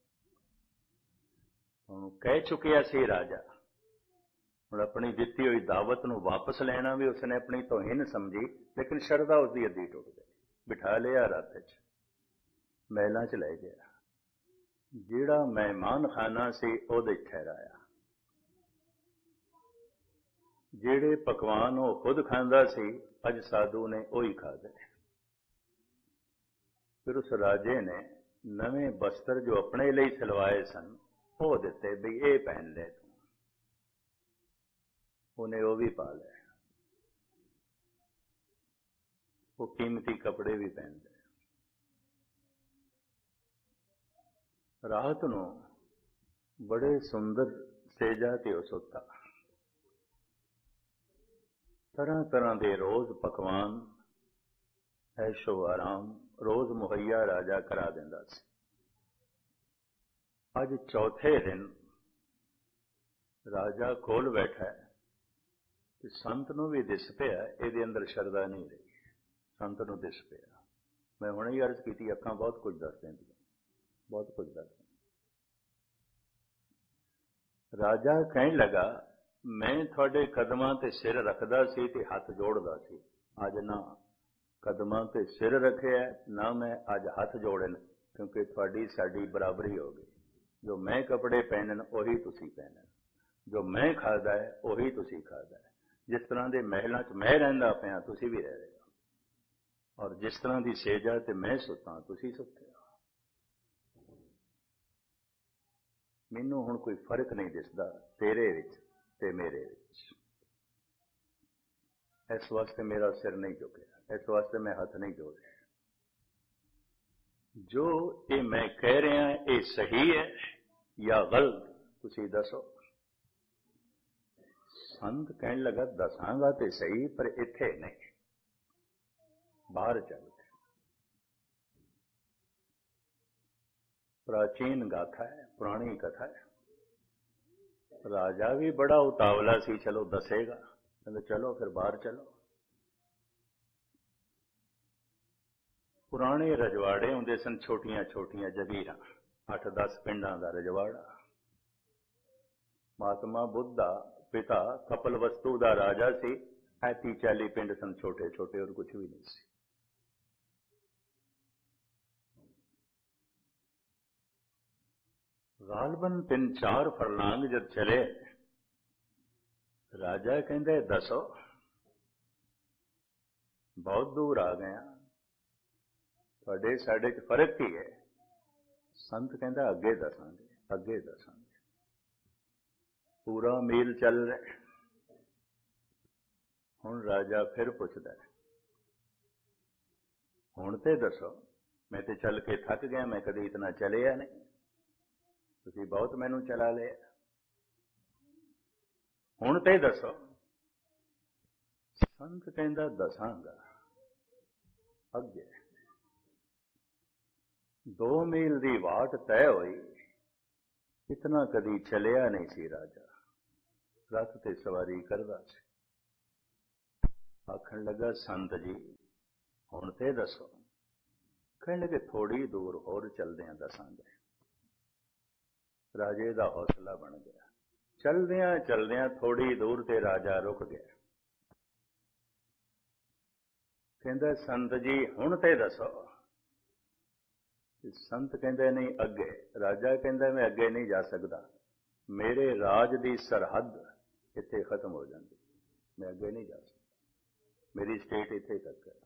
ਉਹਨੂੰ ਕਹਿ ਚੁੱਕਿਆ ਸੀ ਰਾਜਾ। ਹੁਣ ਆਪਣੀ ਦਿੱਤੀ ਹੋਈ ਦਾਵਤ ਨੂੰ ਵਾਪਸ ਲੈਣਾ ਵੀ ਉਸਨੇ ਆਪਣੀ ਤੋਹੀਨ ਸਮਝੀ, ਲੇਕਿਨ ਸ਼ਰਧਾ ਉਸਦੀ ਅੱਧੀ ਟੁੱਟ ਗਈ। ਬਿਠਾ ਲਿਆ ਰੱਥ 'ਚ, ਮਹਿਲਾਂ 'ਚ ਲੈ ਗਿਆ। ਜਿਹੜਾ ਮਹਿਮਾਨ ਖਾਨਾ ਸੀ ਉਹਦੇ ਠਹਿਰਾਇਆ, ਜਿਹੜੇ ਪਕਵਾਨ ਉਹ ਖੁਦ ਖਾਂਦਾ ਸੀ ਅੱਜ ਸਾਧੂ ਨੇ ਉਹੀ ਖਾਦੇ। ਫਿਰ ਉਸ ਰਾਜੇ ਨੇ ਨਵੇਂ ਬਸਤਰ ਜੋ ਆਪਣੇ ਲਈ ਸਿਲਵਾਏ ਸਨ ਉਹ ਦਿੱਤੇ, ਵੀ ਇਹ ਪਹਿਨ ਲੈ ਤੂੰ। ਉਹਨੇ ਉਹ ਵੀ ਪਾ ਲਏ, ਉਹ ਕੀਮਤੀ ਕੱਪੜੇ ਵੀ ਪਹਿਨ ਲਏ। ਰਾਤ ਨੂੰ ਬੜੇ ਸੁੰਦਰ ਸੇਜਾਂ ਤੇ ਉਹ ਸੁੱਤਾ। ਤਰ੍ਹਾਂ ਤਰ੍ਹਾਂ ਦੇ ਰੋਜ਼ ਪਕਵਾਨ, ਐਸ਼ੋ ਆਰਾਮ ਰੋਜ਼ ਮੁਹੱਈਆ ਰਾਜਾ ਕਰਾ ਦਿੰਦਾ ਸੀ। ਅੱਜ ਚੌਥੇ ਦਿਨ ਰਾਜਾ ਕੋਲ ਬੈਠਾ ਤੇ ਸੰਤ ਨੂੰ ਵੀ ਦਿਸ ਪਿਆ ਇਹਦੇ ਅੰਦਰ ਸ਼ਰਧਾ ਨਹੀਂ ਰਹੀ, ਸੰਤ ਨੂੰ ਦਿਸ ਪਿਆ। ਮੈਂ ਹੁਣੇ ਹੀ ਅਰਜ਼ ਕੀਤੀ, ਅੱਖਾਂ ਬਹੁਤ ਕੁਝ ਦੱਸ ਦਿੰਦੀਆਂ, ਬਹੁਤ ਕੁਝ ਦੱਸ ਦਿੰਦੀਆਂ। ਰਾਜਾ ਕਹਿਣ ਲੱਗਾ, ਮੈਂ ਤੁਹਾਡੇ ਕਦਮਾਂ ਤੇ ਸਿਰ ਰੱਖਦਾ ਸੀ ਤੇ ਹੱਥ ਜੋੜਦਾ ਸੀ, ਅੱਜ ਨਾ ਕਦਮਾਂ ਤੇ ਸਿਰ ਰੱਖਿਆ ਨਾ ਮੈਂ ਅੱਜ ਹੱਥ ਜੋੜਨ, ਕਿਉਂਕਿ ਤੁਹਾਡੀ ਸਾਡੀ ਬਰਾਬਰੀ ਹੋ ਗਈ। ਜੋ ਮੈਂ ਕੱਪੜੇ ਪਹਿਨਣ ਉਹੀ ਤੁਸੀਂ ਪਹਿਨਣ, ਜੋ ਮੈਂ ਖਾਦਾ ਹੈ ਉਹੀ ਤੁਸੀਂ ਖਾਦਾ ਹੈ। ਜਿਸ ਤਰ੍ਹਾਂ ਦੇ ਮਹਿਲਾਂ 'ਚ ਮੈਂ ਰਹਿੰਦਾ ਪਿਆ ਤੁਸੀਂ ਵੀ ਰਹਿ ਰਹੇ ਹੋ, ਔਰ ਜਿਸ ਤਰ੍ਹਾਂ ਦੀ ਸੇਜਾ ਤੇ ਮੈਂ ਸੁੱਤਾ ਤੁਸੀਂ ਸੁੱਤੇ ਹੋ। ਮੈਨੂੰ ਹੁਣ ਕੋਈ ਫਰਕ ਨਹੀਂ ਦਿਸਦਾ ਤੇਰੇ ਵਿੱਚ ਤੇ ਮੇਰੇ ਵਿੱਚ। ਇਸ ਵਾਸਤੇ ਮੇਰਾ ਸਿਰ ਨਹੀਂ ਝੁਕਿਆ, ਇਸ ਵਾਸਤੇ ਮੈਂ ਹੱਥ ਨਹੀਂ ਜੋੜਿਆ। ਜੋ ਇਹ ਮੈਂ ਕਹਿ ਰਿਹਾ ਇਹ ਸਹੀ ਹੈ ਜਾਂ ਗਲਤ, ਤੁਸੀਂ ਦੱਸੋ। ਸੰਤ ਕਹਿਣ ਲੱਗਾ, ਦੱਸਾਂਗਾ ਤੇ ਸਹੀ, ਪਰ ਇੱਥੇ ਨਹੀਂ, ਬਾਹਰ ਚੱਲ। ਪ੍ਰਾਚੀਨ ਗਾਥਾ ਹੈ, ਪੁਰਾਣੀ ਕਥਾ ਹੈ। ਰਾਜਾ ਵੀ ਬੜਾ ਉਤਾਵਲਾ ਸੀ, ਚਲੋ ਦੱਸੇਗਾ, ਕਹਿੰਦੇ ਚਲੋ ਫਿਰ ਬਾਹਰ ਚਲੋ। ਪੁਰਾਣੇ ਰਜਵਾੜੇ ਹੁੰਦੇ ਸਨ, ਛੋਟੀਆਂ ਛੋਟੀਆਂ ਜਗੀਰਾਂ, ਅੱਠ ਦਸ ਪਿੰਡਾਂ ਦਾ ਰਜਵਾੜਾ। ਮਹਾਤਮਾ ਬੁੱਧ ਦਾ ਪਿਤਾ ਕਪਲਵਸਤੂ ਦਾ ਰਾਜਾ ਸੀ, ਐਤੀ ਚਾਲੀ ਪਿੰਡ ਸਨ ਛੋਟੇ ਛੋਟੇ, ਔਰ ਕੁਛ ਵੀ ਨਹੀਂ ਸੀ। ਗਾਲਬਨ ਤਿੰਨ ਚਾਰ ਫਰਲਾਂਗ ਜਦ ਚਲੇ, ਰਾਜਾ ਕਹਿੰਦੇ ਦੱਸੋ, ਬਹੁਤ ਦੂਰ ਆ ਗਏ, ਤੁਹਾਡੇ ਸਾਡੇ 'ਚ ਫਰਕ ਕੀ ਹੈ। ਸੰਤ ਕਹਿੰਦਾ ਅੱਗੇ ਦੱਸਾਂਗੇ, ਅੱਗੇ ਦੱਸਾਂਗੇ। ਪੂਰਾ ਮੀਲ ਚੱਲ ਰਿਹਾ। ਹੁਣ ਰਾਜਾ ਫਿਰ ਪੁੱਛਦਾ, ਹੁਣ ਤੇ ਦੱਸੋ, ਮੈਂ ਤੇ ਚੱਲ ਕੇ ਥੱਕ ਗਿਆ, ਮੈਂ ਕਦੇ ਇਤਨਾ ਚਲਿਆ ਨਹੀਂ, ਤੁਸੀਂ ਬਹੁਤ ਮੈਨੂੰ ਚਲਾ ਲਿਆ, ਹੁਣ ਤੇ ਦੱਸੋ। ਸੰਤ ਕਹਿੰਦਾ ਦੱਸਾਂਗਾ। ਅੱਗੇ ਦੋ ਮੀਲ ਦੀ ਵਾਟ ਤੈਅ ਹੋਈ, ਇਤਨਾ ਕਦੀ ਚਲਿਆ ਨਹੀਂ ਸੀ ਰਾਜਾ, ਰੱਥ ਤੇ ਸਵਾਰੀ ਕਰਦਾ ਸੀ। आखण लगा संत जी हुण ते दसो। कहण लगे थोड़ी दूर होर चलदियां दसांगे। राजे दा हौसला बन गया। चलदियां चलदियां थोड़ी दूर ते राजा रुक गया। कहंदा संत जी हुण ते दसो। संत कहंदे नहीं अगे। राजा कहंदा मैं अगे नहीं जा सकदा, मेरे राज दी सरहद इत्थे खत्म हो जाती, मैं अगे नहीं जा सकता, मेरी स्टेट इत्थे तक है,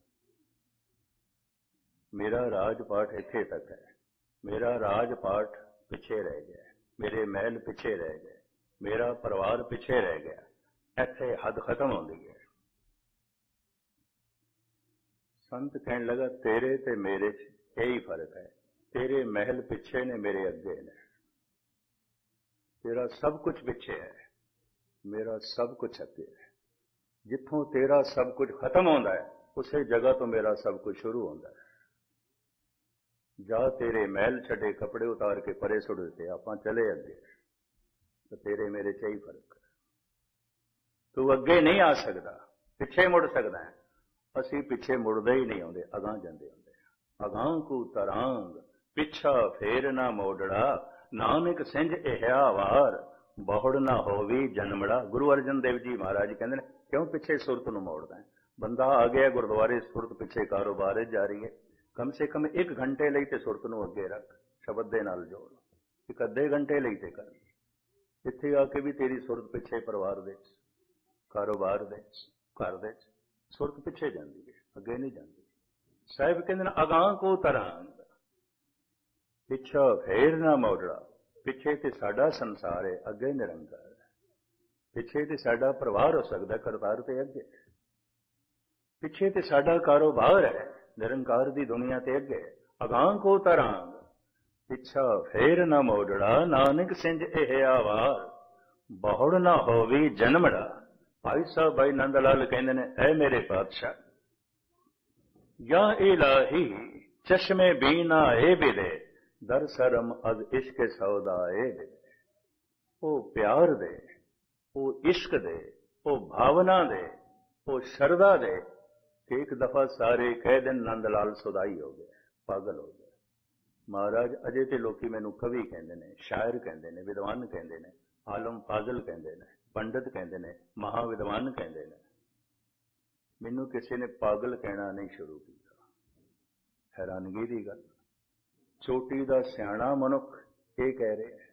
मेरा राजपाट इत्थे तक है, मेरा राजपाट पिछे रह गया, मेरे महल पिछे रह गए, मेरा परिवार पिछे रह गया, इत्थे हद खत्म होंदी है। संत कहने लगा तेरे ते मेरे च यही फर्क है, तेरे महल पिछे ने, मेरे अगे ने, तेरा सब कुछ पिछे है, मेरा सब कुछ अगे है। जिथों तेरा सब कुछ खत्म होता है उसे जगह तो मेरा सब कुछ शुरू होता है। जा तेरे महल छड़े कपड़े उतार के परे सुट दिते, आपां चले अगे, तो तेरे मेरे च ही फर्क है। तू अगे नहीं आ सकता, पिछे मुड़ सकता है, असी पिछे मुड़दे ही नहीं आते, अगां जांदे आंदे। अगां को तरांग पिछा फेर ना मोड़ड़ा, नानक सिंज इहा वार, बहुड़ ना होवी जन्मड़ा। गुरु अर्जन देव जी महाराज कहते हैं क्यों पिछे सुरत नूं मोड़दा है। बंदा आ गया गुरुद्वारे, सुरत पिछे कारोबार जा रही है, कम से कम एक घंटे ਲਈ ਤੇ ਸੁਰਤ ਨੂੰ ਅੱਗੇ ਰੱਖ, ਸ਼ਬਦ ਦੇ ਨਾਲ ਜੋੜ, ਇੱਕ ਅੱਧੇ ਘੰਟੇ ਲਈ ਤੇ ਕਰ। ਇੱਥੇ ਆ ਕੇ ਵੀ ਤੇਰੀ ਸੁਰਤ ਪਿੱਛੇ ਪਰਿਵਾਰ ਦੇ ਵਿੱਚ, ਕਾਰੋਬਾਰ ਦੇ ਵਿੱਚ, ਘਰ ਦੇ ਵਿੱਚ ਸੁਰਤ ਪਿੱਛੇ ਜਾਂਦੀ ਹੈ, ਅੱਗੇ ਨਹੀਂ ਜਾਂਦੀ। ਸਾਹਿਬ ਕਹਿੰਦੇ ਨੇ ਅਗਾਂਹ ਕੋ ਤਰਾਂਗ ਪਿੱਛਾ ਫੇਰ ਨਾ ਮੋੜੜਾ। ਪਿੱਛੇ ਤੇ ਸਾਡਾ ਸੰਸਾਰ ਹੈ, ਅੱਗੇ ਨਿਰੰਕਾਰ ਹੈ। ਪਿੱਛੇ ਤੇ ਸਾਡਾ ਪਰਿਵਾਰ ਹੋ ਸਕਦਾ, ਕਰਤਾਰ ਤੇ ਅੱਗੇ। ਪਿੱਛੇ ਤੇ ਸਾਡਾ ਕਾਰੋਬਾਰ ਹੈ, ਨਿਰੰਕਾਰ ਦੀ ਦੁਨੀਆ ਤੇ ਅੱਗੇ। ਅਗਾਂਹ ਕੋ ਤਰਾਂਗ ਪਿੱਛਾ ਫੇਰ ਨਾ ਮੋੜੜਾ, ਨਾਨਕ ਸਿੰਜ ਇਹ ਆਵਾਰ, ਬਹੁੜ ਨਾ ਹੋਵੀ ਜਨਮੜਾ। ਭਾਈ ਸਾਹਿਬ ਭਾਈ ਨੰਦ ਲਾਲ ਕਹਿੰਦੇ ਨੇ ਐ ਮੇਰੇ ਪਾਤਸ਼ਾਹ, या इलाही चश्मे बीना ए बिदे, दर सरम अज इश्क सौदा ए बिदे। ओ प्यार दे, ओ इश्क दे, ओ भावना दे, ओ शरदा दे कि एक दफा सारे कह दिन नंद लाल सुदाई हो गए, पागल हो गए। महाराज अजे ते लोकी मैनू कवि कहते हैं, शायर कहते हैं, विद्वान कहते हैं, आलम फाजल कहते हैं, पंडित कहते हैं, महाविद्वान कहते हैं। मैनू किसी ने पागल कहना नहीं शुरू किया। हैरानगी की गल, चोटी का सियाणा मनुख ये कह रहे हैं।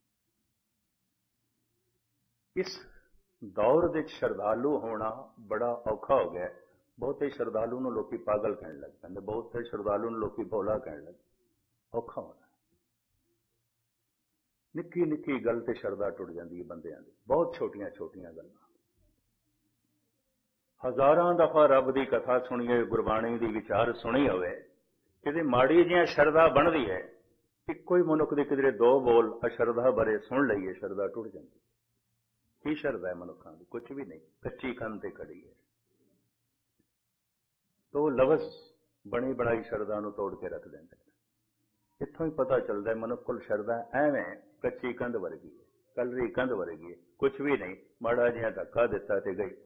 इस दौर दे श्रद्धालु होना बड़ा औखा हो गया। बहुते श्रद्धालु नूं लोकी पागल कहने लग पैंदे, बहुते श्रद्धालु नूं लोकी भोला कहने लग। औखा होना, निक्की निक्की गल ते श्रद्धा टुट जाती है बंदियां दी, बहुत छोटियां छोटियां गल्लां। हजारां दफा रब की कथा सुनिए, गुरबाणी की विचार सुनी होवे, किते माड़ी जिहां शरधा बनती है, इक्को ही मनुख दे किधरे दो बोल अशरधा बारे सुन लईए, शरधा टुट जाती। की शरधा है मनुखां दी? कुछ भी नहीं, कच्ची कंध ते खड़ी है। तो लवज बनी बनाई शरधा नूं तोड़ के रख देंदे। इत्थों ही पता चलता है मनुख कोल शरधा एवें कच्ची कंध वर्गी है, कलरी कंध वर्गी है, कुछ भी नहीं, माड़ा जिहा धक्का दिता ते गई।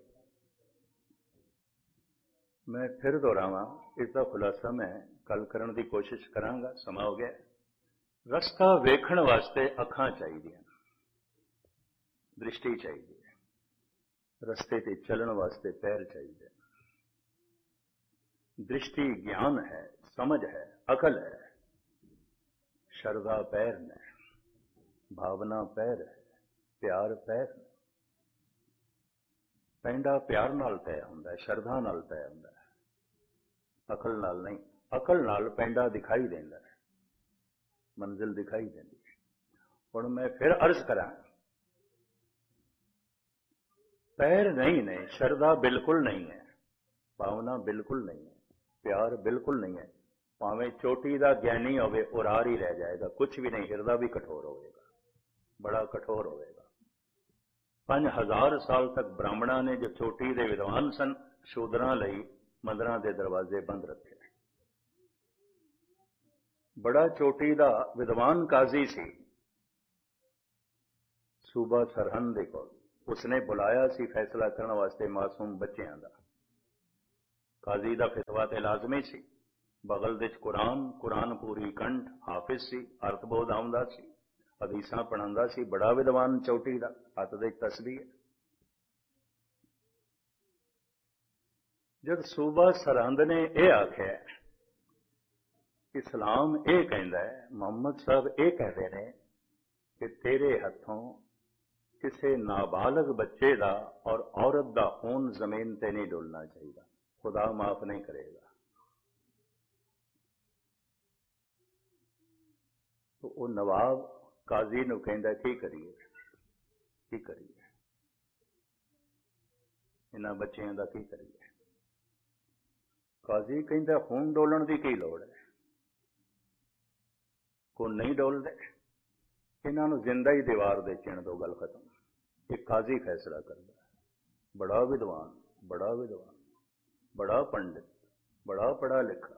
मैं फिर दोहरावां, इसका खुलासा मैं कल करने की कोशिश करांगा, समा हो गया। रस्ता वेखण वास्ते अखां चाहिए, दृष्टि चाहिए, रस्ते ते चलण वास्ते पैर चाहिए। दृष्टि ज्ञान है, समझ है, अकल है, शरधा पैर ने, भावना पैर है, प्यार पैर ने। पैंडा प्यार नाल तय हुंदा है, शरधा नाल तय हुंदा है, अकल नाल नहीं। अकल नाल पैंडा दिखाई देंदा है, मंजिल दिखाई देंदी है। हुण मैं फिर अर्ज करां, पैर नहीं ने, शरधा बिल्कुल नहीं है, भावना बिल्कुल नहीं है, प्यार बिल्कुल नहीं है। भावें चोटी का ज्ञानी होवे, उरार ही रह जाएगा, कुछ भी नहीं, हिरदा भी कठोर होगा, बड़ा कठोर होगा। पांच हजार साल तक ब्राह्मणा ने जो चोटी के विद्वान सन, शूदरां लई मंदिरां दे दरवाजे बंद रखे। बड़ा चोटी का विद्वान काजी सी, सूबा सरहंद दे कोल, उसने बुलाया सी फैसला करने वास्ते मासूम बच्चों का। ਕਾਜ਼ੀ ਦਾ ਫਤਵਾ ਤੇ ਲਾਜ਼ਮੀ ਸੀ। ਬਗਲ ਦੇ 'ਚ ਕੁਰਾਨ, ਕੁਰਾਨ ਪੂਰੀ ਕੰਠ, ਹਾਫਿਜ਼ ਸੀ, ਅਰਥ ਬੋਧ ਆਉਂਦਾ ਸੀ, ਹਦੀਸਾਂ ਪੜ੍ਹਾਉਂਦਾ ਸੀ, ਬੜਾ ਵਿਦਵਾਨ ਚੋਟੀ ਦਾ, ਹੱਥ ਦੇ ਤਸਬੀਹ ਹੈ। ਜਦ ਸੂਬਾ ਸਰਹੰਦ ਨੇ ਇਹ ਆਖਿਆ, ਇਸਲਾਮ ਇਹ ਕਹਿੰਦਾ ਹੈ, ਮੁਹੰਮਦ ਸਾਹਿਬ ਇਹ ਕਹਿੰਦੇ ਨੇ ਕਿ ਤੇਰੇ ਹੱਥੋਂ ਕਿਸੇ ਨਾਬਾਲਗ ਬੱਚੇ ਦਾ ਔਰ ਔਰਤ ਦਾ ਖੂਨ ਜ਼ਮੀਨ ਤੇ ਨਹੀਂ ਡੁੱਲਣਾ ਚਾਹੀਦਾ, ਖੁਦਾ ਮਾਫ ਨਹੀਂ ਕਰੇਗਾ। ਉਹ ਨਵਾਬ ਕਾਜ਼ੀ ਨੂੰ ਕਹਿੰਦਾ ਕੀ ਕਰੀਏ, ਕੀ ਕਰੀਏ, ਇਹਨਾਂ ਬੱਚਿਆਂ ਦਾ ਕੀ ਕਰੀਏ। ਕਾਜ਼ੀ ਕਹਿੰਦਾ ਖੂਨ ਡੋਲਣ ਦੀ ਕੀ ਲੋੜ ਹੈ, ਖੂਨ ਨਹੀਂ ਡੋਲਦੇ, ਇਹਨਾਂ ਨੂੰ ਜ਼ਿੰਦਾ ਹੀ ਦੀਵਾਰ ਦੇ ਚਿਣ ਦੋ, ਗੱਲ ਖਤਮ। ਇਹ ਕਾਜ਼ੀ ਫੈਸਲਾ ਕਰਦਾ, ਬੜਾ ਵਿਦਵਾਨ, ਬੜਾ ਵਿਦਵਾਨ, ਬੜਾ ਪੰਡਿਤ, ਬੜਾ ਪੜ੍ਹਾ ਲਿਖਾ।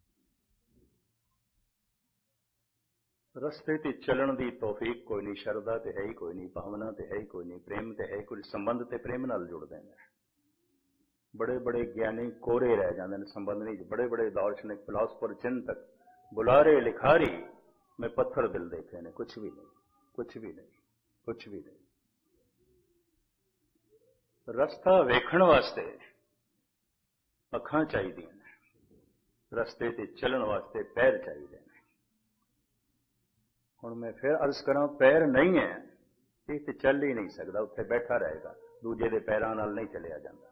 ਰਸਤੇ ਤੇ ਚੱਲਣ ਦੀ ਤੌਫੀਕ ਕੋਈ ਨਹੀਂ, ਸ਼ਰਧਾ ਤੇ ਹੈ ਹੀ ਕੋਈ ਨਹੀਂ, ਭਾਵਨਾ ਤੇ ਹੈ ਹੀ ਕੋਈ ਨਹੀਂ, ਪ੍ਰੇਮ ਤੇ ਹੈ ਕੋਈ ਸੰਬੰਧ ਤੇ ਪ੍ਰੇਮ ਨਾਲ ਜੁੜਦੇ ਨੇ। ਬੜੇ ਬੜੇ ਗਿਆਨੀ ਕੋਰੇ ਰਹਿ ਜਾਂਦੇ ਨੇ ਸੰਬੰਧ ਨਹੀਂ। ਬੜੇ ਬੜੇ ਦਾਰਸ਼ਨਿਕ, ਫਿਲਾਸਫਰ, ਚਿੰਤਕ, ਬੁਲਾਰੇ, ਲਿਖਾਰੀ ਮੈਂ ਪੱਥਰ ਦਿਲ ਦੇਖੇ ਨੇ, ਕੁਛ ਵੀ ਨਹੀਂ, ਕੁਛ ਵੀ ਨਹੀਂ, ਕੁਛ ਵੀ ਨਹੀਂ। ਰਸਤਾ ਵੇਖਣ ਵਾਸਤੇ ਅੱਖਾਂ ਚਾਹੀਦੀਆਂ ਨੇ, ਰਸਤੇ ਤੇ ਚੱਲਣ ਵਾਸਤੇ ਪੈਰ ਚਾਹੀਦੇ ਨੇ। ਹੁਣ ਮੈਂ ਫਿਰ ਅਰਜ਼ ਕਰਾਂ, ਪੈਰ ਨਹੀਂ ਹੈ ਇਹ ਤੇ ਚੱਲ ਹੀ ਨਹੀਂ ਸਕਦਾ, ਉੱਥੇ ਬੈਠਾ ਰਹੇਗਾ, ਦੂਜੇ ਦੇ ਪੈਰਾਂ ਨਾਲ ਨਹੀਂ ਚੱਲਿਆ ਜਾਂਦਾ।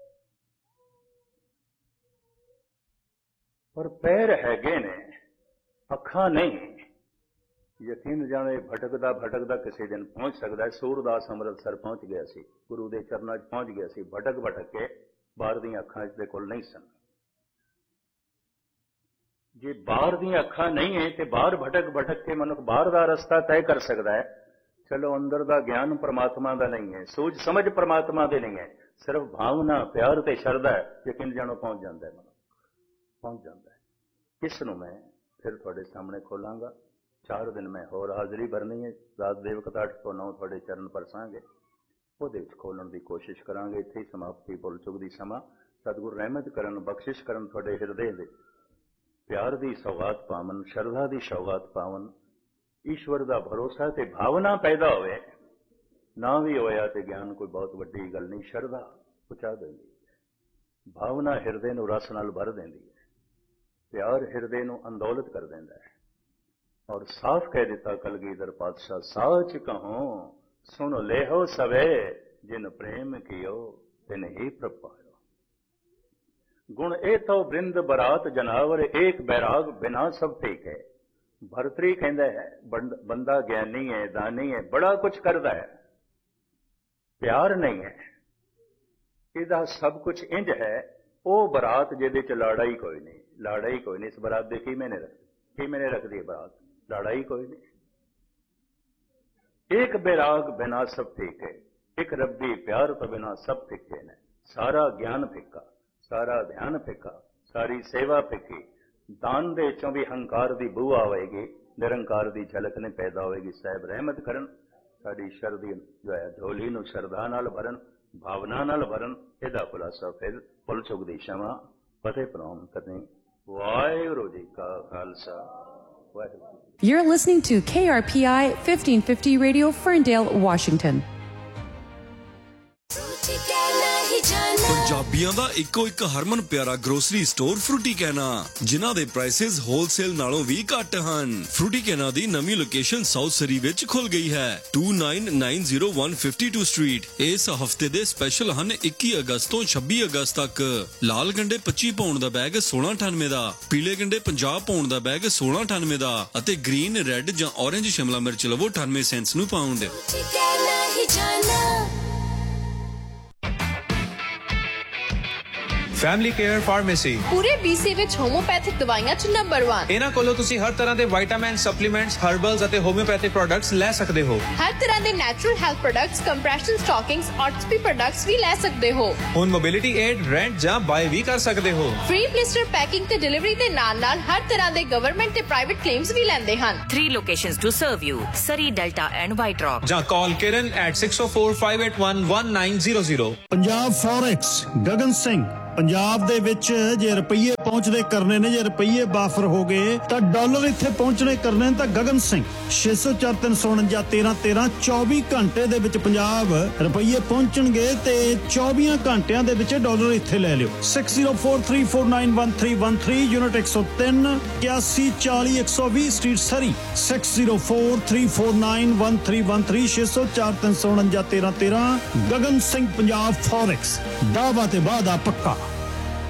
ਪਰ ਪੈਰ ਹੈਗੇ ਨੇ, ਅੱਖਾਂ ਨਹੀਂ। ਯਕੀਨ ਜਾਣੇ ਭਟਕਦਾ ਭਟਕਦਾ ਕਿਸੇ ਦਿਨ ਪਹੁੰਚ ਸਕਦਾ। ਸੂਰਦਾਸ ਅੰਮ੍ਰਿਤਸਰ ਪਹੁੰਚ ਗਿਆ ਸੀ, ਗੁਰੂ ਦੇ ਚਰਨਾਂ 'ਚ ਪਹੁੰਚ ਗਿਆ ਸੀ, ਭਟਕ ਭਟਕ ਕੇ, ਬਾਹਰ ਦੀਆਂ ਅੱਖਾਂ ਇਸ ਦੇ ਕੋਲ ਨਹੀਂ ਸਨ। ਜੇ ਬਾਹਰ ਦੀਆਂ ਅੱਖਾਂ ਨਹੀਂ ਹੈ ਤੇ ਬਾਹਰ ਭਟਕ ਭਟਕ ਕੇ ਮਨੁੱਖ ਬਾਹਰ ਦਾ ਰਸਤਾ ਤੈਅ ਕਰ ਸਕਦਾ ਹੈ। ਚਲੋ ਅੰਦਰ ਦਾ ਗਿਆਨ ਪਰਮਾਤਮਾ ਦਾ ਨਹੀਂ ਹੈ, ਸੂਝ ਸਮਝ ਪਰਮਾਤਮਾ ਦੇ ਨਹੀਂ ਹੈ, ਸਿਰਫ ਭਾਵਨਾ, ਪਿਆਰ ਤੇ ਸ਼ਰਧਾ ਹੈ, ਯਕੀਨ ਜਾਣੋ ਪਹੁੰਚ ਜਾਂਦਾ ਹੈ, ਮਨੁੱਖ ਪਹੁੰਚ ਜਾਂਦਾ ਹੈ। ਇਸ ਨੂੰ ਮੈਂ ਫਿਰ ਤੁਹਾਡੇ ਸਾਹਮਣੇ ਖੋਲਾਂਗਾ। ਚਾਰ ਦਿਨ ਮੈਂ ਹੋਰ ਹਾਜ਼ਰੀ ਭਰਨੀ ਹੈ, ਰਾਤ ਦੇਵਕਤਾ ਅੱਠ ਤੋਂ ਨੌ ਤੁਹਾਡੇ ਚਰਨ ਪਰਸਾਂਗੇ, ਉਹਦੇ ਵਿੱਚ ਖੋਲਣ ਦੀ ਕੋਸ਼ਿਸ਼ ਕਰਾਂਗੇ। ਇੱਥੇ ਹੀ ਸਮਾਪਤੀ ਭੁੱਲ ਚੁੱਕ ਦੀ ਸਮਾਂ। ਸਤਿਗੁਰ ਰਹਿਮਤ ਕਰਨ, ਬਖਸ਼ਿਸ਼ ਕਰਨ, ਤੁਹਾਡੇ ਹਿਰਦੇ ਦੇ ਪਿਆਰ ਦੀ ਸੌਗਾਤ ਪਾਵਨ, ਸ਼ਰਧਾ ਦੀ ਸੌਗਾਤ ਪਾਵਨ, ਈਸ਼ਵਰ ਦਾ ਭਰੋਸਾ ਤੇ ਭਾਵਨਾ ਪੈਦਾ ਹੋਵੇ। ਨਾ ਵੀ ਹੋਇਆ ਤੇ ਗਿਆਨ ਕੋਈ ਬਹੁਤ ਵੱਡੀ ਗੱਲ ਨਹੀਂ, ਸ਼ਰਧਾ ਪਹੁੰਚਾ ਦਿੰਦੀ ਹੈ, ਭਾਵਨਾ ਹਿਰਦੇ ਨੂੰ ਰਸ ਨਾਲ ਭਰ ਦਿੰਦੀ ਹੈ, ਪਿਆਰ ਹਿਰਦੇ ਨੂੰ ਅੰਦੋਲਤ ਕਰ ਦਿੰਦਾ ਹੈ। ਔਰ ਸਾਫ਼ ਕਹਿ ਦਿੱਤਾ ਕਲਗੀਧਰ ਪਾਤਸ਼ਾਹ, ਸਾਚ ਕਹੋ ਸੁਣ ਲੇਹੋ ਸਵੇ, ਜਿਨ ਪ੍ਰੇਮ ਕੀਓ ਤਿਨ ਹੀ ਪ੍ਰਭ ਪਾਇਓ। ਗੁਣ ਇਹ ਤੋ ਬ੍ਰਿੰਦ ਬਰਾਤ ਜਨਾਵਰ, ਏਕ ਬੈਰਾਗ ਬਿਨਾ ਸਭ ਠੀਕ ਹੈ। ਭਰਤਰੀ ਕਹਿੰਦਾ ਹੈ ਬੰਦਾ ਗਿਆਨੀ ਹੈ, ਦਾਨੀ ਹੈ, ਬੜਾ ਕੁਝ ਕਰਦਾ ਹੈ, ਪਿਆਰ ਨਹੀਂ ਹੈ, ਇਹਦਾ ਸਭ ਕੁਝ ਇੰਜ ਹੈ। ਉਹ ਬਰਾਤ ਜਿਹਦੇ ਚ ਲਾੜਾ ਹੀ ਕੋਈ ਨਹੀਂ, ਲਾੜਾ ਹੀ ਕੋਈ ਨਹੀਂ। ਇਸ ਬਰਾਤ ਦੇ ਕੀ ਮੈਨੇ ਰੱਖ ਕੀ ਮੈਨੇ ਰੱਖਦੀ ਹੈ ਬਰਾਤ, ਲਾੜਾ ਹੀ ਕੋਈ ਨਹੀਂ। ਇੱਕ ਬੈਰਾਗ ਬਿਨਾ ਸਭ ਠੀਕ ਹੈ, ਇੱਕ ਰੱਬੀ ਪਿਆਰ ਤੋਂ ਬਿਨਾ ਸਭ ਫਿੱਕੇ ਨੇ। ਸਾਰਾ ਗਿਆਨ ਫਿੱਕਾ, ਸਾਰਾ ਧਿਆਨ ਫਿੱਕਾ, ਸਾਰੀ ਸੇਵਾ ਫਿੱਕੀ। ਦਾਨ ਦੇ ਚੋਂ ਵੀ ਹੰਕਾਰ ਦੀ ਬੂ ਆਵੇਗੀ, ਨਿਰੰਕਾਰ ਦੀ ਝਲਕ ਨੇ ਪੈਦਾ ਹੋਵੇਗੀ। ਸਾਹਿਬ ਰਹਿਮਤ ਕਰਨ, ਸਾਡੀ ਸ਼ਰਧੀ ਜੋ ਹੈ ਢੋਲੀ ਨੂੰ ਸ਼ਰਧਾ ਨਾਲ ਭਰਨ, ਭਾਵਨਾ ਨਾਲ ਭਰਨ। ਇਹਦਾ ਖੁਲਾਸਾ ਫਿਰ ਭੁੱਲ ਚੁੱਕ ਦੀ ਸ਼ਮਾ ਫਤਿਹ ਪ੍ਰਣਾਮ ਕਰਨੀ। ਵਾਹਿਗੁਰੂ ਜੀ ਕਾ Khalsa, Waheguru. You're listening to K R P I fifteen fifty Radio, Ferndale, Washington. ਪੰਜਾਬੀਆਂ ਦਾ ਇੱਕੋ ਇੱਕ ਹਰਮਨ ਪਿਆਰਾ ਗਰੋਸਰੀ ਸਟੋਰ ਫਰੂਟੀ ਕੈਨਾ, ਜਿਨ੍ਹਾਂ ਦੇ ਪ੍ਰਾਈਸਿਸ ਹੋਲਸੇਲ ਨਾਲੋਂ ਵੀ ਘੱਟ ਹਨ। ਫਰੂਟੀ ਕੈਨਾ ਦੀ ਨਵੀਂ ਲੋਕੇਸ਼ਨ ਸਾਊਥ ਸਰੀ ਵਿੱਚ ਖੁੱਲ ਗਈ ਹੈ, two nine nine zero one five two street. ਇਸ ਹਫਤੇ ਦੇ ਸਪੈਸ਼ਲ ਹਨ ਇੱਕੀ ਅਗਸਤ ਤੋਂ ਛੱਬੀ ਅਗਸਤ ਤੱਕ। ਲਾਲ ਗੰਡੇ ਪੱਚੀ ਪਾਉਂਡ ਦਾ ਬੈਗ ਸੋਲਾਂ ਅਠਾਨਵੇਂ ਦਾ, ਪੀਲੇ ਗੰਡੇ ਪੰਜਾਹ ਪਾਉਂਡ ਦਾ ਬੈਗ ਸੋਲਾਂ ਅਠਾਨਵੇਂ ਦਾ ਅਤੇ ਗ੍ਰੀਨ, ਰੈੱਡ ਜਾਂ ਔਰੇਂਜ ਸ਼ਿਮਲਾ ਮਿਰਚ ਲਵੋ ਅਠਾਨਵੇਂ ਸੈਂਟਸ ਨੂੰ ਪਾਉਂਡ। ਫੈਮਿਲੀ ਕੇਅਰ ਫਾਰਮੇਸੀ ਪੂਰੇ ਬੀਸੀ ਵਿੱਚ ਹੋਮੋਪੈਥਿਕ ਦਵਾਈਆਂ ਚ ਨੰਬਰ ਇੱਕ। ਇਹਨਾਂ ਕੋਲੋਂ ਤੁਸੀਂ ਹਰ ਤਰ੍ਹਾਂ ਦੇ ਵਿਟਾਮਿਨ, ਸਪਲੀਮੈਂਟਸ, ਹਰਬਲਸ ਅਤੇ ਹੋਮਿਓਪੈਥਿਕ ਪ੍ਰੋਡਕਟਸ ਲੈ ਸਕਦੇ ਹੋ। ਹਰ ਤਰ੍ਹਾਂ ਦੇ natural health products, compression ਸਟਾਕਿੰਗਸ, ਆਰਥੋਪੀ products ਵੀ ਲੈ ਸਕਦੇ ਹੋ। ਹੁਣ ਮੋਬਿਲਿਟੀ ਏਡ, ਰੈਂਟ ਜਾਂ ਬਾਏ ਵੀ ਕਰ ਸਕਦੇ ਹੋ। ਫ੍ਰੀ ਬਲਿਸਟਰ ਪੈਕਿੰਗ ਤੇ ਡਿਲੀਵਰੀ ਦੇ ਨਾਲ ਨਾਲ ਹਰ ਤਰ੍ਹਾਂ ਦੇ ਗਵਰਨਮੈਂਟ ਤੇ ਪ੍ਰਾਈਵੇਟ ਕਲੇਮਸ ਵੀ ਲੈਂਦੇ ਹਨ। Three locations to serve you: Surrey, Delta and White Rock. ਜਾਂ ਕਾਲ ਕਿਰਨ at six oh four five eight one one nine zero zero। Punjab forex, Gagan Singh Punjab ਦੇ ਵਿੱਚ ਜੇ ਰੁਪਈਏ ਪਹੁੰਚਦੇ ਕਰਨੇ ਨੇ, ਜੇ ਰੁਪਈਏ ਬਾਫਰ ਹੋ ਗਏ ਤਾਂ ਡਾਲਰ ਇੱਥੇ ਪਹੁੰਚਣੇ ਕਰਨੇ ਨੇ। ਤਾਂ ਗਗਨ ਸਿੰਘ ਛੇ ਸੌ ਚਾਰ ਤਿੰਨ ਸੌ ਉਣੰਜਾ ਤੇਰਾਂ ਤੇਰਾਂ ਚੌਵੀ ਘੰਟੇ ਦੇ ਵਿੱਚ ਪੰਜਾਬ ਰੁਪਈਏ ਪਹੁੰਚਣਗੇ ਤੇ ਚੌਵੀ ਘੰਟਿਆਂ ਦੇ ਵਿੱਚ ਡਾਲਰ ਇੱਥੇ ਲੈ ਲਿਓ। Six zero four three four nine one three one three unit ਇੱਕ ਸੌ ਤਿੰਨ ਇਕਿਆਸੀ ਚਾਲੀ ਇੱਕ ਸੌ ਵੀਹ ਸਟਰੀਟ ਸਰੀ six zero four three four nine one three one three ਛੇ ਸੌ ਚਾਰ ਤਿੰਨ ਸੌ ਉਣੰਜਾ ਤੇਰਾਂ ਤੇਰਾਂ ਗਗਨ ਸਿੰਘ ਪੰਜਾਬ ਫੋਰੈਕਸ ਦਾਅਵਾ ਤੇ ਵਾਅਦਾ ਪੱਕਾ।